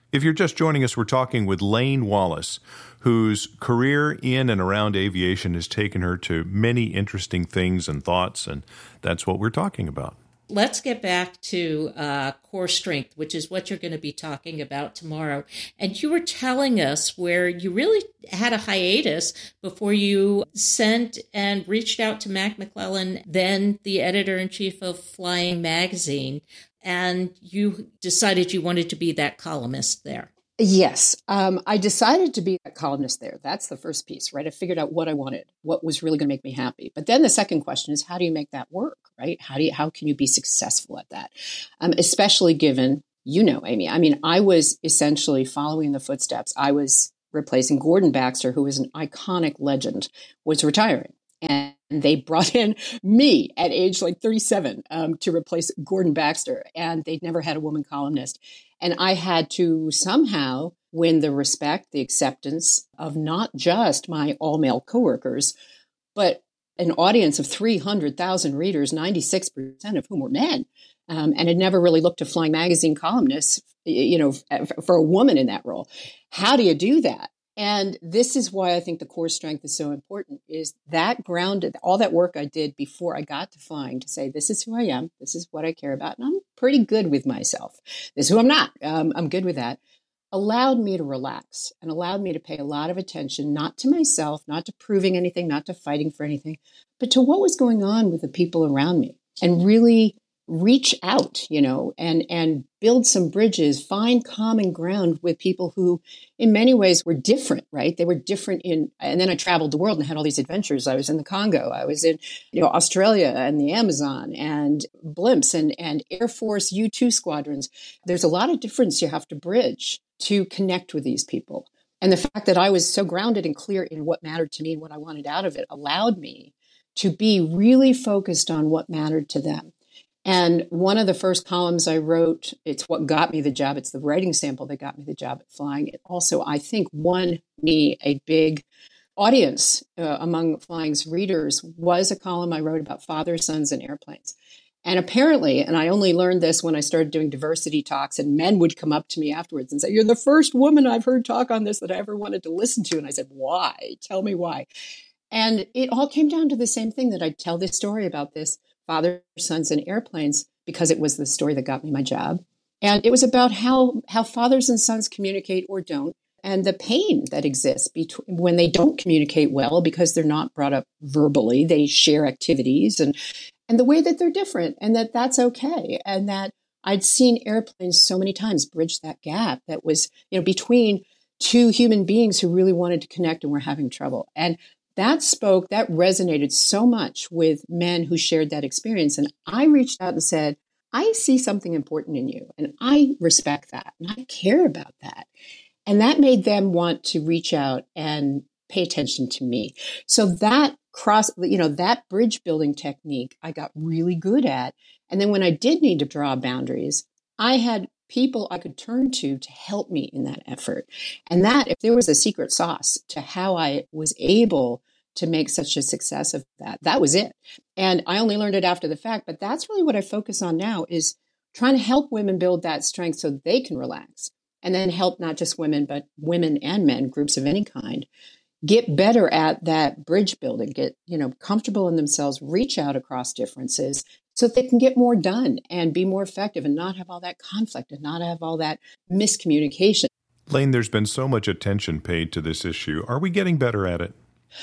Speaker 4: If you're just joining us, we're talking with Lane Wallace, whose career in and around aviation has taken her to many interesting things and thoughts, and that's what we're talking about.
Speaker 5: Let's get back to uh, core strength, which is what you're going to be talking about tomorrow. And you were telling us where you really had a hiatus before you sent and reached out to Mac McClellan, then the editor-in-chief of Flying Magazine, and you decided you wanted to be that columnist there.
Speaker 8: Yes, um, I decided to be a columnist there. That's the first piece, right? I figured out what I wanted, what was really going to make me happy. But then the second question is, how do you make that work, right? How do you, how can you be successful at that? Um, especially given, you know, Amy, I mean, I was essentially following the footsteps. I was replacing Gordon Baxter, who was an iconic legend, was retiring. And they brought in me at age like thirty-seven um, to replace Gordon Baxter. And they'd never had a woman columnist. And I had to somehow win the respect, the acceptance of not just my all-male coworkers, but an audience of three hundred thousand readers, ninety-six percent of whom were men, um, and had never really looked to Flying Magazine columnists, you know, for a woman in that role. How do you do that? And this is why I think the core strength is so important, is that grounded, all that work I did before I got to flying to say, this is who I am, this is what I care about, and I'm pretty good with myself. This is who I'm not. Um, I'm good with that. Allowed me to relax and allowed me to pay a lot of attention, not to myself, not to proving anything, not to fighting for anything, but to what was going on with the people around me, and really reach out, you know, and, and build some bridges, find common ground with people who in many ways were different, right? They were different in, and then I traveled the world and had all these adventures. I was in the Congo, I was in, you know, Australia and the Amazon and blimps and, and Air Force U two squadrons. There's a lot of difference you have to bridge to connect with these people. And the fact that I was so grounded and clear in what mattered to me and what I wanted out of it allowed me to be really focused on what mattered to them. And one of the first columns I wrote, it's what got me the job. It's the writing sample that got me the job at Flying. It also, I think, won me a big audience uh, among Flying's readers, was a column I wrote about fathers, sons, and airplanes. And apparently, and I only learned this when I started doing diversity talks, and men would come up to me afterwards and say, you're the first woman I've heard talk on this that I ever wanted to listen to. And I said, why? Tell me why. And it all came down to the same thing, that I'd tell this story about this fathers, sons, and airplanes, because it was the story that got me my job. And it was about how, how fathers and sons communicate or don't, and the pain that exists between when they don't communicate well because they're not brought up verbally. They share activities and, and the way that they're different, and that that's okay. And that I'd seen airplanes so many times bridge that gap that was, you know, between two human beings who really wanted to connect and were having trouble. And that spoke, that resonated so much with men who shared that experience. And I reached out and said, I see something important in you, and I respect that, and I care about that. And that made them want to reach out and pay attention to me. So that cross, you know, that bridge building technique I got really good at. And then when I did need to draw boundaries, I had people I could turn to to help me in that effort. And that, if there was a secret sauce to how I was able to make such a success of that, that was it. And I only learned it after the fact, but that's really what I focus on now, is trying to help women build that strength so they can relax, and then help not just women, but women and men, groups of any kind, get better at that bridge building, get, you know, comfortable in themselves, reach out across differences so that they can get more done and be more effective and not have all that conflict and not have all that miscommunication.
Speaker 4: Lane, there's been so much attention paid to this issue. Are we getting better at it?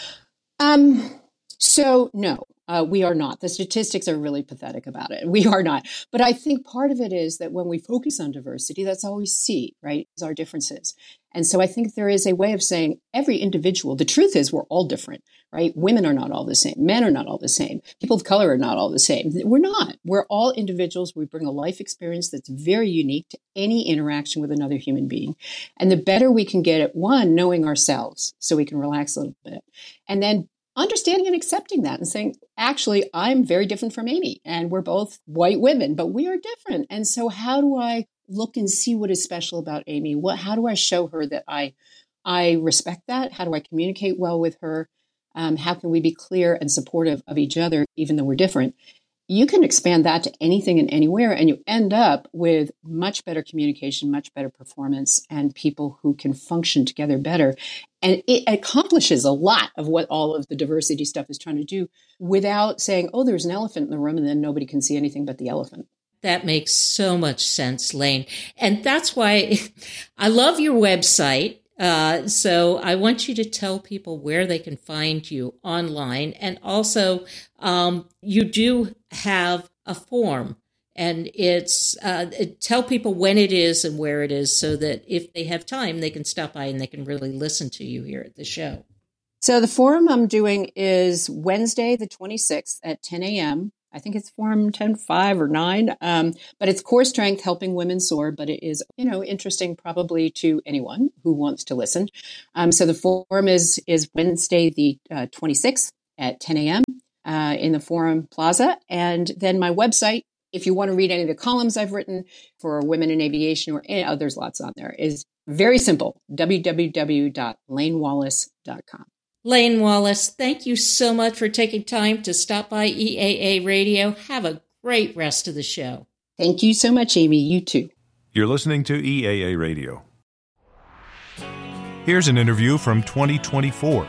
Speaker 8: Um, so no, uh, we are not. The statistics are really pathetic about it. We are not. But I think part of it is that when we focus on diversity, that's all we see, right? Is our differences. And so I think there is a way of saying every individual, the truth is we're all different, right? Women are not all the same. Men are not all the same. People of color are not all the same. We're not. We're all individuals. We bring a life experience that's very unique to any interaction with another human being. And the better we can get at, one, knowing ourselves so we can relax a little bit, and then understanding and accepting that and saying, actually, I'm very different from Amy, and we're both white women, but we are different. And so how do I look and see what is special about Amy? What, how do I show her that I, I respect that? How do I communicate well with her? Um, how can we be clear and supportive of each other, even though we're different? you can expand that to anything and anywhere, and you end up with much better communication, much better performance, and people who can function together better. And it accomplishes a lot of what all of the diversity stuff is trying to do without saying, oh, there's an elephant in the room, and then nobody can see anything but the elephant.
Speaker 5: That makes so much sense, Lane. And that's why I love your website. Uh, so I want you to tell people where they can find you online. And also, um, you do have a form, and it's uh, tell people when it is and where it is, so that if they have time, they can stop by and they can really listen to you here at the show.
Speaker 8: So the forum I'm doing is Wednesday, the twenty-sixth at ten a.m. I think it's Forum ten five or nine, um, but it's Core Strength Helping Women Soar, but it is, you know, interesting probably to anyone who wants to listen. Um, so the forum is is Wednesday, the uh, twenty-sixth at ten a.m. Uh, in the Forum Plaza. And then my website, if you want to read any of the columns I've written for Women in Aviation or any, oh, there's lots on there, is very simple, w w w dot lane wallace dot com.
Speaker 5: Lane Wallace, thank you so much for taking time to stop by E A A Radio. Have a great rest of the show.
Speaker 8: Thank you so much, Amy. You too.
Speaker 4: You're listening to E A A Radio. Here's an interview from twenty twenty-four.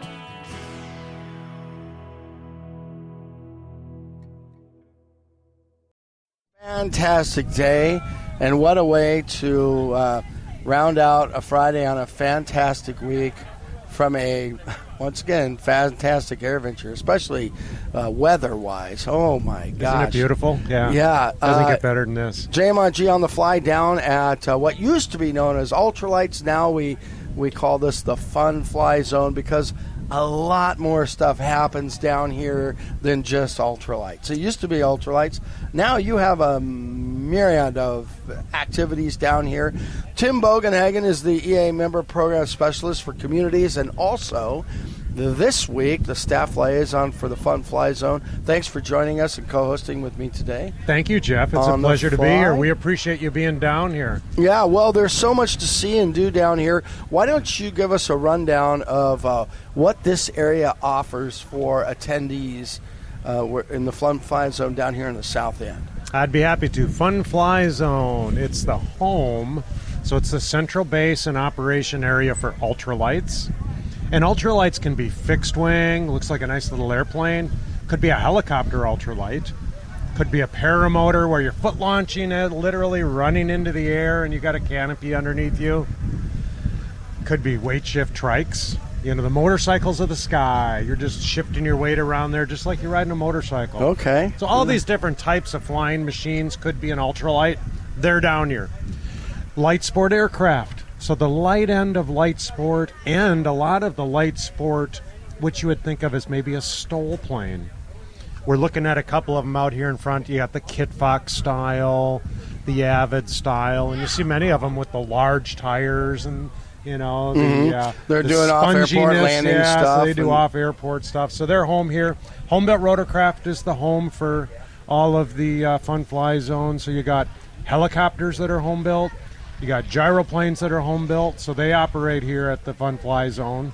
Speaker 9: Fantastic day, and what a way to uh, round out a Friday on a fantastic week from a, once again, fantastic air venture, especially uh, weather-wise. Oh, my gosh.
Speaker 10: Isn't it beautiful? Yeah.
Speaker 9: Yeah.
Speaker 10: Doesn't
Speaker 9: uh,
Speaker 10: get better than this.
Speaker 9: J M on G on the fly down at uh, what used to be known as Ultralights. Now we, we call this the Fun Fly Zone, because a lot more stuff happens down here than just ultralights. It used to be ultralights. Now you have a myriad of activities down here. Tim Bogenhagen is the E A Member Program Specialist for Communities, and also this week the staff liaison for the Fun Fly Zone. Thanks for joining us and co-hosting with me today.
Speaker 10: Thank you, Jeff. It's a pleasure to be here. We appreciate you being down here.
Speaker 9: Yeah, well, there's so much to see and do down here. Why don't you give us a rundown of uh, what this area offers for attendees uh, in the Fun Fly Zone down here in the South End?
Speaker 10: I'd be happy to. Fun Fly Zone. It's the home, so it's the central base and operation area for ultralights. And ultralights can be fixed wing, looks like a nice little airplane. Could be a helicopter ultralight. Could be a paramotor where you're foot launching it, literally running into the air, and you got a canopy underneath you. Could be weight shift trikes. You know, the motorcycles of the sky. You're just shifting your weight around there just like you're riding a motorcycle.
Speaker 9: Okay.
Speaker 10: So all these different types of flying machines could be an ultralight. They're down here. Light sport aircraft. So the light end of light sport and a lot of the light sport, which you would think of as maybe a STOL plane. We're looking at a couple of them out here in front. You got the Kit Fox style, the Avid style, and you see many of them with the large tires and, you know, the,
Speaker 9: mm-hmm.
Speaker 10: uh,
Speaker 9: they're
Speaker 10: the
Speaker 9: doing off-airport landing
Speaker 10: yeah,
Speaker 9: stuff.
Speaker 10: So they do off-airport stuff. So they're home here. Homebuilt Rotorcraft is the home for all of the uh, Fun Fly Zone. So you got helicopters that are home built. You got gyroplanes that are home built, so they operate here at the Fun Fly Zone.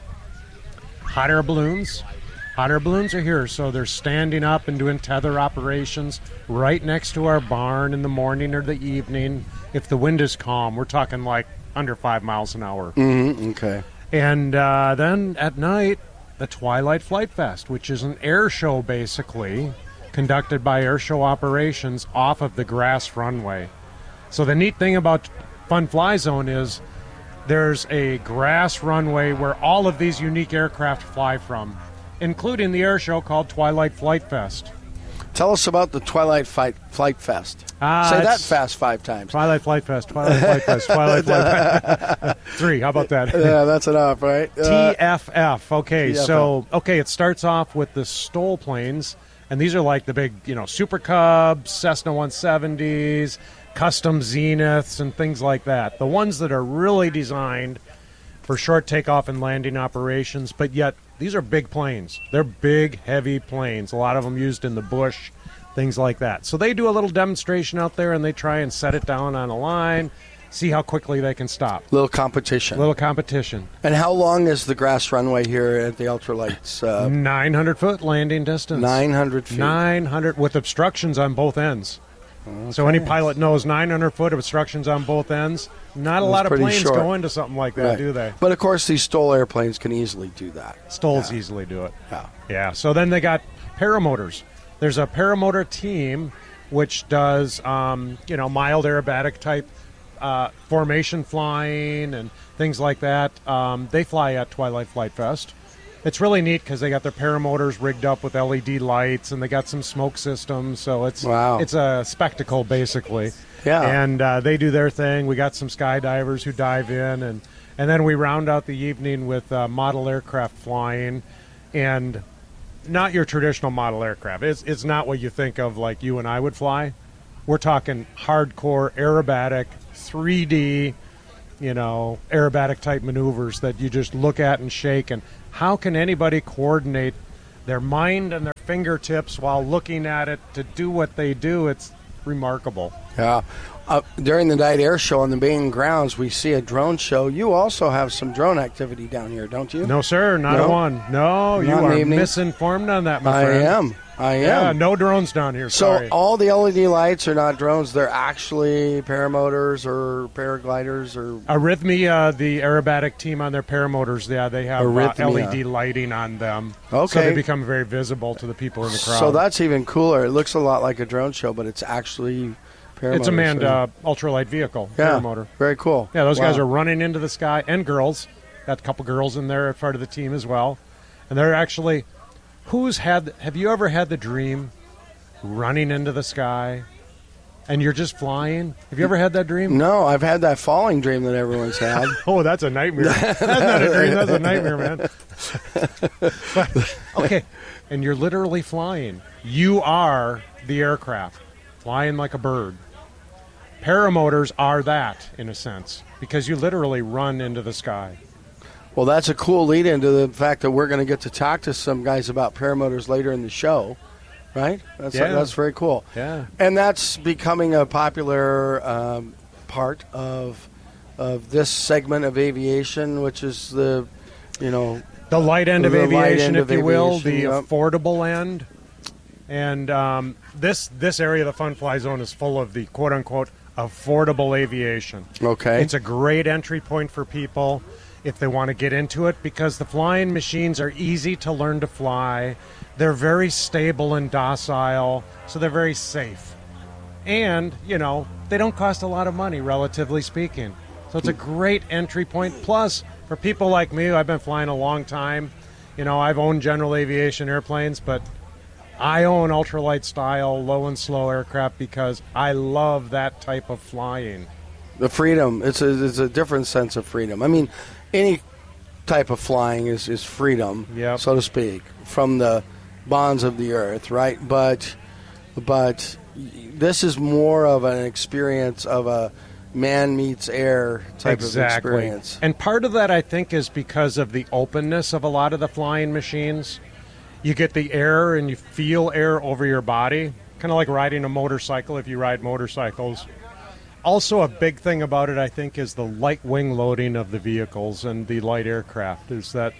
Speaker 10: Hot air balloons. Hot air balloons are here, so they're standing up and doing tether operations right next to our barn in the morning or the evening. If the wind is calm, we're talking like under five miles an hour.
Speaker 9: Mm-hmm. Okay.
Speaker 10: And uh, then at night, the Twilight Flight Fest, which is an air show basically, conducted by Air Show Operations off of the grass runway. So the neat thing about Fun Fly Zone is there's a grass runway where all of these unique aircraft fly from, including the air show called Twilight Flight Fest.
Speaker 9: Tell us about the Twilight Fight Flight Fest.
Speaker 10: Ah,
Speaker 9: Say that fast five times.
Speaker 10: Twilight Flight Fest, Twilight Flight Fest, Twilight Flight Fest. Three, how about that?
Speaker 9: Yeah, that's enough, right? Uh,
Speaker 10: T F F. Okay,
Speaker 9: T F F.
Speaker 10: so, okay, it starts off with the STOL planes, and these are like the big, you know, Super Cubs, Cessna one seventies, custom Zeniths and things like that. The ones that are really designed for short takeoff and landing operations, but yet these are big planes. They're big, heavy planes. A lot of them used in the bush, things like that. So they do a little demonstration out there, and they try and set it down on a line, see how quickly they can stop.
Speaker 9: Little competition.
Speaker 10: Little competition.
Speaker 9: And how long is the grass runway here at the Ultralights? Uh,
Speaker 10: nine hundred foot landing distance.
Speaker 9: nine hundred feet.
Speaker 10: nine hundred with obstructions on both ends. Okay. So any pilot knows nine hundred foot obstructions on both ends. Not a
Speaker 9: That's
Speaker 10: lot of planes
Speaker 9: short.
Speaker 10: go into something like that,
Speaker 9: right.
Speaker 10: do they?
Speaker 9: But, of course, these STOL airplanes can easily do that.
Speaker 10: STOLs
Speaker 9: yeah.
Speaker 10: easily do it.
Speaker 9: Yeah.
Speaker 10: Yeah. So then they got paramotors. There's a paramotor team which does, um, you know, mild aerobatic type uh, formation flying and things like that. Um, they fly at Twilight Flight Fest. It's really neat because they got their paramotors rigged up with L E D lights and they got some smoke systems. So it's
Speaker 9: wow.
Speaker 10: it's a spectacle, basically.
Speaker 9: Yeah.
Speaker 10: And uh, they do their thing. We got some skydivers who dive in. And, and then we round out the evening with uh, model aircraft flying. And not your traditional model aircraft. It's, it's not what you think of like you and I would fly. We're talking hardcore aerobatic, three D, you know, aerobatic type maneuvers that you just look at and shake. And how can anybody coordinate their mind and their fingertips while looking at it to do what they do? It's remarkable.
Speaker 9: Yeah. Uh, during the night air show on the main grounds, we see a drone show. You also have some drone activity down here, don't you?
Speaker 10: No, sir, not
Speaker 9: no?
Speaker 10: a one. No,
Speaker 9: Not
Speaker 10: you are
Speaker 9: evening.
Speaker 10: misinformed on that, my
Speaker 9: I
Speaker 10: friend.
Speaker 9: am. I am.
Speaker 10: Yeah, no drones down here.
Speaker 9: So
Speaker 10: Sorry.
Speaker 9: all the L E D lights are not drones. They're actually paramotors or paragliders or...
Speaker 10: Arrhythmia, the aerobatic team on their paramotors, yeah, they have uh, L E D lighting on them.
Speaker 9: Okay.
Speaker 10: So they become very visible to the people in the crowd.
Speaker 9: So that's even cooler. It looks a lot like a drone show, but it's actually paramotors.
Speaker 10: It's a manned
Speaker 9: so-
Speaker 10: uh, ultralight vehicle,
Speaker 9: yeah,
Speaker 10: paramotor.
Speaker 9: very cool.
Speaker 10: Yeah, those
Speaker 9: Wow.
Speaker 10: guys are running into the sky, and girls. Got a couple girls in there, part of the team as well. And they're actually... Who's had... Have you ever had the dream running into the sky and you're just flying? Have you ever had that dream?
Speaker 9: No, I've had that falling dream that everyone's had.
Speaker 10: Oh, that's a nightmare. That's not a dream. That's a nightmare, man. But, okay, and you're literally flying. You are the aircraft, flying like a bird. Paramotors are that, in a sense, because you literally run into the sky.
Speaker 9: Well, that's a cool lead into the fact that we're going to get to talk to some guys about paramotors later in the show, right? That's
Speaker 10: Yeah.
Speaker 9: that's very cool.
Speaker 10: Yeah.
Speaker 9: And that's becoming a popular um, part of of this segment of aviation, which is the, you know,
Speaker 10: The light end of
Speaker 9: The light
Speaker 10: aviation,
Speaker 9: end
Speaker 10: if
Speaker 9: of
Speaker 10: you will,
Speaker 9: aviation,
Speaker 10: the
Speaker 9: yep.
Speaker 10: affordable end. And um, this this area of the Fun Fly Zone is full of the quote-unquote affordable aviation.
Speaker 9: Okay.
Speaker 10: It's a great entry point for people if they want to get into it because the flying machines are easy to learn to fly. They're very stable and docile, so they're very safe. And, you know, they don't cost a lot of money, relatively speaking. So it's a great entry point. Plus, for people like me, I've been flying a long time. You know, I've owned general aviation airplanes, but I own ultralight style, low and slow aircraft because I love that type of flying.
Speaker 9: the freedom. It's a it's a different sense of freedom. I mean, any type of flying is, is freedom,
Speaker 10: Yep.
Speaker 9: so to speak, from the bonds of the earth, right? But but this is more of an experience of a man meets air type
Speaker 10: exactly.
Speaker 9: of experience.
Speaker 10: And part of that, I think, is because of the openness of a lot of the flying machines. You get the air and you feel air over your body, kind of like riding a motorcycle if you ride motorcycles. Also, a big thing about it, I think, is the light wing loading of the vehicles and the light aircraft. Is that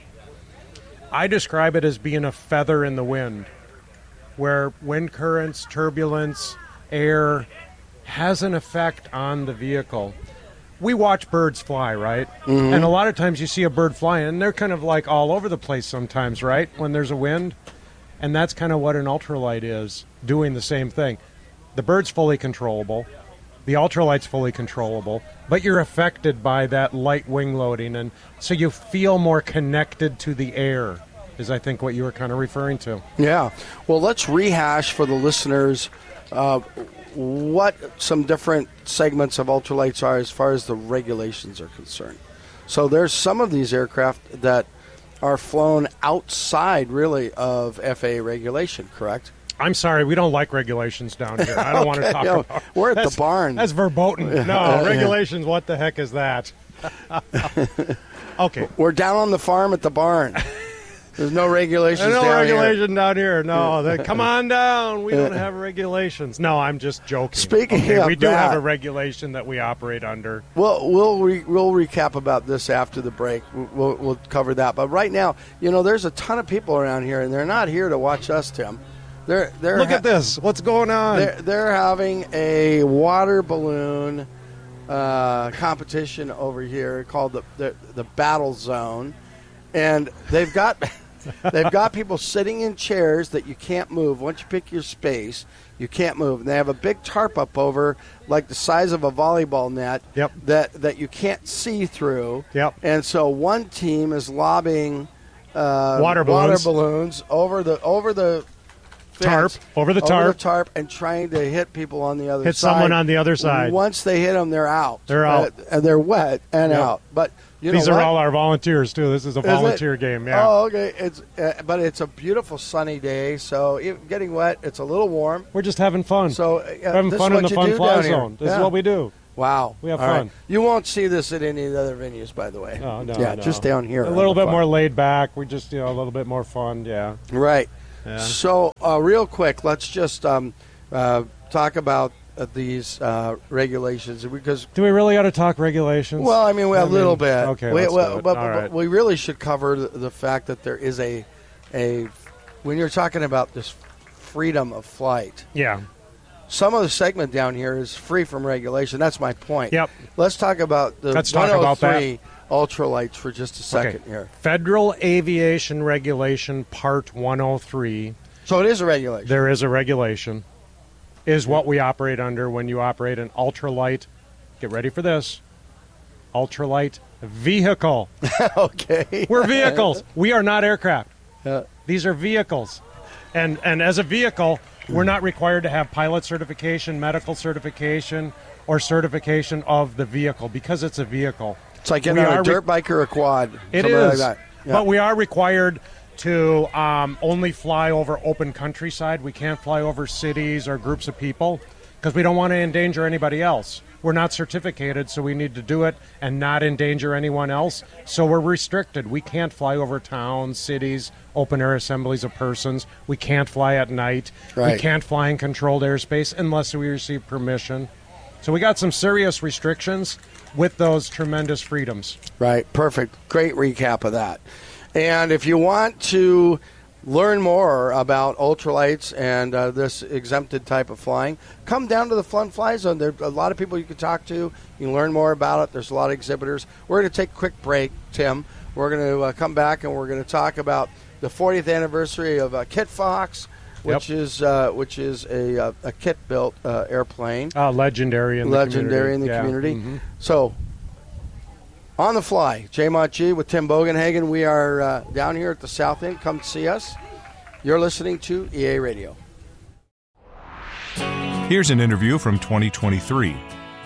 Speaker 10: I describe it as being a feather in the wind, where wind currents, turbulence, air has an effect on the vehicle. We watch birds fly, right?
Speaker 9: Mm-hmm.
Speaker 10: And a lot of times you see a bird flying, and they're kind of like all over the place sometimes, right? When there's a wind. And that's kind of what an ultralight is, doing the same thing. The bird's fully controllable. The ultralight's fully controllable. But you're affected by that light wing loading. And so you feel more connected to the air, is I think what you were kind of referring to.
Speaker 9: Yeah. Well, let's rehash for the listeners uh, what some different segments of ultralights are as far as the regulations are concerned. So there's some of these aircraft that are flown outside, really, of F A A regulation, correct?
Speaker 10: I'm sorry, we don't like regulations down here. I don't want to
Speaker 9: Okay,
Speaker 10: talk
Speaker 9: yeah,
Speaker 10: about
Speaker 9: we're at the
Speaker 10: that's-
Speaker 9: barn.
Speaker 10: That's verboten. No, regulations, what the heck is that? Okay.
Speaker 9: We're down on the farm at the barn. There's no regulations
Speaker 10: There's no
Speaker 9: down
Speaker 10: regulation
Speaker 9: here.
Speaker 10: down here. No, they, come on down. We don't have regulations. No, I'm just joking.
Speaker 9: Speaking
Speaker 10: okay,
Speaker 9: of
Speaker 10: we do
Speaker 9: that,
Speaker 10: have a regulation that we operate under.
Speaker 9: Well, we'll re- we'll recap about this after the break. We'll, we'll cover that. But right now, you know, there's a ton of people around here, and they're not here to watch us, Tim. They're they're
Speaker 10: Look
Speaker 9: ha-
Speaker 10: at this. What's going on?
Speaker 9: They're, they're having a water balloon uh, competition over here called the, the the Battle Zone, and they've got they've got people sitting in chairs that you can't move. Once you pick your space, you can't move. And they have a big tarp up over, like the size of a volleyball net.
Speaker 10: Yep.
Speaker 9: That that you can't see through.
Speaker 10: Yep.
Speaker 9: And so one team is lobbing uh,
Speaker 10: Water
Speaker 9: water
Speaker 10: balloons.
Speaker 9: balloons over the over the
Speaker 10: Tarp,
Speaker 9: fence,
Speaker 10: over the
Speaker 9: over
Speaker 10: tarp.
Speaker 9: the tarp, and trying to hit people on the other
Speaker 10: Hit
Speaker 9: side.
Speaker 10: someone on the other side.
Speaker 9: Once they hit them, they're out.
Speaker 10: They're out.
Speaker 9: Uh, and they're wet and
Speaker 10: Yep.
Speaker 9: out. But you
Speaker 10: These
Speaker 9: know
Speaker 10: are
Speaker 9: what?
Speaker 10: all our volunteers, too. This is a
Speaker 9: Is
Speaker 10: volunteer
Speaker 9: it?
Speaker 10: game, yeah.
Speaker 9: Oh, okay. It's uh, but it's a beautiful sunny day, so it, getting wet. It's a little warm.
Speaker 10: We're just having fun.
Speaker 9: So uh,
Speaker 10: We're having
Speaker 9: this
Speaker 10: fun
Speaker 9: is
Speaker 10: in
Speaker 9: what
Speaker 10: the
Speaker 9: you
Speaker 10: Fun
Speaker 9: do
Speaker 10: Fly
Speaker 9: down here.
Speaker 10: Zone. This
Speaker 9: Yeah.
Speaker 10: is what we do.
Speaker 9: Wow,
Speaker 10: We have
Speaker 9: All
Speaker 10: fun.
Speaker 9: right. You won't see this at any of the other venues, by the way.
Speaker 10: No, no,
Speaker 9: yeah,
Speaker 10: no.
Speaker 9: just down here.
Speaker 10: A
Speaker 9: on
Speaker 10: little
Speaker 9: the
Speaker 10: bit
Speaker 9: fun.
Speaker 10: more laid back. We just, you know, a little bit more fun, yeah.
Speaker 9: Right.
Speaker 10: Yeah.
Speaker 9: So, uh, real quick, let's just um, uh, talk about uh, these uh, regulations because.
Speaker 10: Do we really got to talk regulations?
Speaker 9: Well, I mean, we, a
Speaker 10: I
Speaker 9: little
Speaker 10: mean,
Speaker 9: bit.
Speaker 10: okay,
Speaker 9: we,
Speaker 10: let's
Speaker 9: well,
Speaker 10: do it.
Speaker 9: But,
Speaker 10: All
Speaker 9: but
Speaker 10: right.
Speaker 9: we really should cover the, the fact that there is a, a, when you're talking about this freedom of flight.
Speaker 10: Yeah.
Speaker 9: Some of the segment down here is free from regulation. That's my point.
Speaker 10: Yep.
Speaker 9: Let's talk about the
Speaker 10: Let's talk about that.
Speaker 9: one oh three ultralights for just a second
Speaker 10: Okay.
Speaker 9: here.
Speaker 10: Federal Aviation Regulation Part one oh three.
Speaker 9: So it is a regulation.
Speaker 10: There is a regulation. Is what we operate under when you operate an ultralight. Get ready for this. Ultralight vehicle.
Speaker 9: Okay.
Speaker 10: We're vehicles. We are not aircraft.
Speaker 9: Yeah.
Speaker 10: These are vehicles. And and as a vehicle, we're not required to have pilot certification, medical certification, or certification of the vehicle because it's a vehicle.
Speaker 9: It's like getting
Speaker 10: We
Speaker 9: on a
Speaker 10: are
Speaker 9: dirt
Speaker 10: re-
Speaker 9: bike or a quad.
Speaker 10: It
Speaker 9: something
Speaker 10: is.
Speaker 9: like that. Yeah.
Speaker 10: But we are required to um, only fly over open countryside. We can't fly over cities or groups of people because we don't want to endanger anybody else. We're not certificated, so we need to do it and not endanger anyone else. So we're restricted. We can't fly over towns, cities, open air assemblies of persons. We can't fly at night.
Speaker 9: Right.
Speaker 10: We can't fly in controlled airspace unless we receive permission. So we got some serious restrictions with those tremendous freedoms.
Speaker 9: Right. Perfect. Great recap of that. And if you want to learn more about ultralights and uh, this exempted type of flying, come down to the Fun Fly Zone. There's a lot of people you can talk to. You can learn more about it. There's a lot of exhibitors. We're going to take a quick break, Tim. We're going to uh, come back and we're going to talk about the fortieth anniversary of uh, Kit Fox, which
Speaker 10: Yep.
Speaker 9: is uh, which is a, uh, a kit-built uh, airplane.
Speaker 10: Uh, legendary in the
Speaker 9: Legendary
Speaker 10: community.
Speaker 9: in the
Speaker 10: Yeah.
Speaker 9: community.
Speaker 10: Mhm.
Speaker 9: So, on the fly, J Mott G with Tim Bogenhagen. We are uh, down here at the South End. Come see us. You're listening to E A Radio.
Speaker 4: Here's an interview from twenty twenty-three.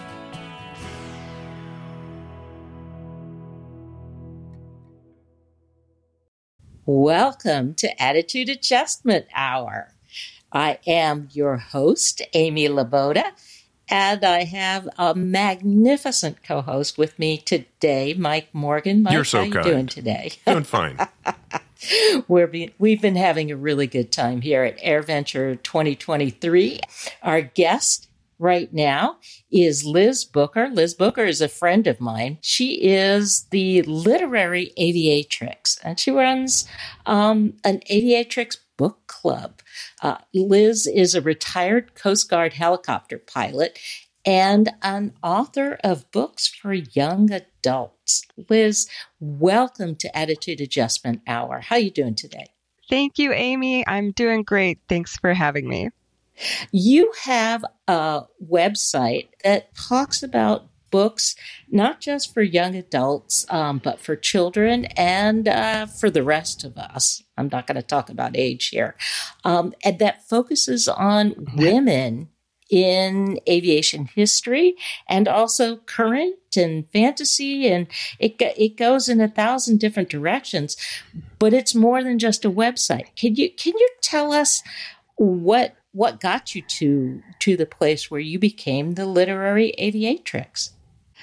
Speaker 5: Welcome to Attitude Adjustment Hour. I am your host, Amy Laboda, and I have a magnificent co-host with me today, Mike Morgan. Mike,
Speaker 4: You're so
Speaker 5: how you
Speaker 4: kind.
Speaker 5: doing today?
Speaker 4: Doing fine.
Speaker 5: We're be, we've been having a really good time here at AirVenture twenty twenty-three. Our guest right now is Liz Booker. Liz Booker is a friend of mine. She is the literary aviatrix, and she runs um, an aviatrix book club. Uh, Liz is a retired Coast Guard helicopter pilot and an author of books for young adults. Liz, welcome to Attitude Adjustment Hour. How are you doing today?
Speaker 11: Thank you, Amy. I'm doing great. Thanks for having me.
Speaker 5: You have a website that talks about books, not just for young adults, um, but for children and uh, for the rest of us. I'm not going to talk about age here. Um, and that focuses on women in aviation history and also current and fantasy, and it go- it goes in a thousand different directions. But it's more than just a website. Can you can you tell us what what got you to to the place where you became the literary aviatrix?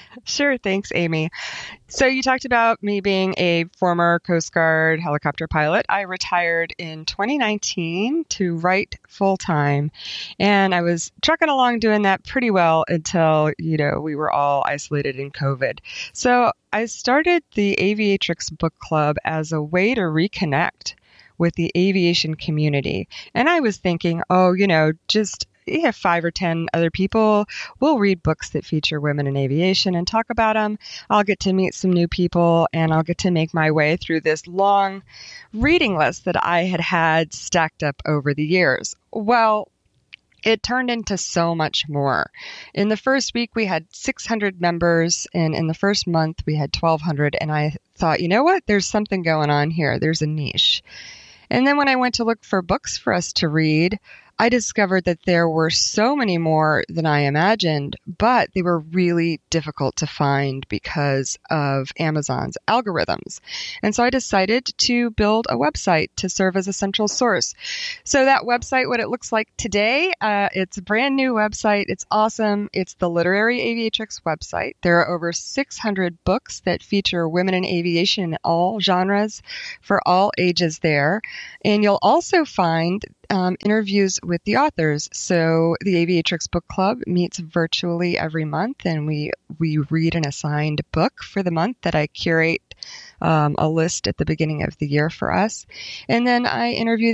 Speaker 11: Sure. Thanks, Amy. So you talked about me being a former Coast Guard helicopter pilot. I retired in twenty nineteen to write full time, and I was trucking along doing that pretty well until, you know, we were all isolated in COVID. So I started the Aviatrix Book Club as a way to reconnect with the aviation community. And I was thinking, oh, you know, just yeah, five or ten other people. We'll read books that feature women in aviation and talk about them. I'll get to meet some new people, and I'll get to make my way through this long reading list that I had had stacked up over the years. Well, it turned into so much more. In the first week, we had six hundred members, and in the first month, we had twelve hundred. And I thought, you know what? There's something going on here. There's a niche. And then when I went to look for books for us to read, I discovered that there were so many more than I imagined, but they were really difficult to find because of Amazon's algorithms. And so I decided to build a website to serve as a central source. So that website, what it looks like today, uh, it's a brand new website. It's awesome. It's the Literary Aviatrix website. There are over six hundred books that feature women in aviation in all genres for all ages there. And you'll also find Um, interviews with the authors. So the Aviatrix Book Club meets virtually every month, and we we read an assigned book for the month that I curate um, a list at the beginning of the year for us. And then I interview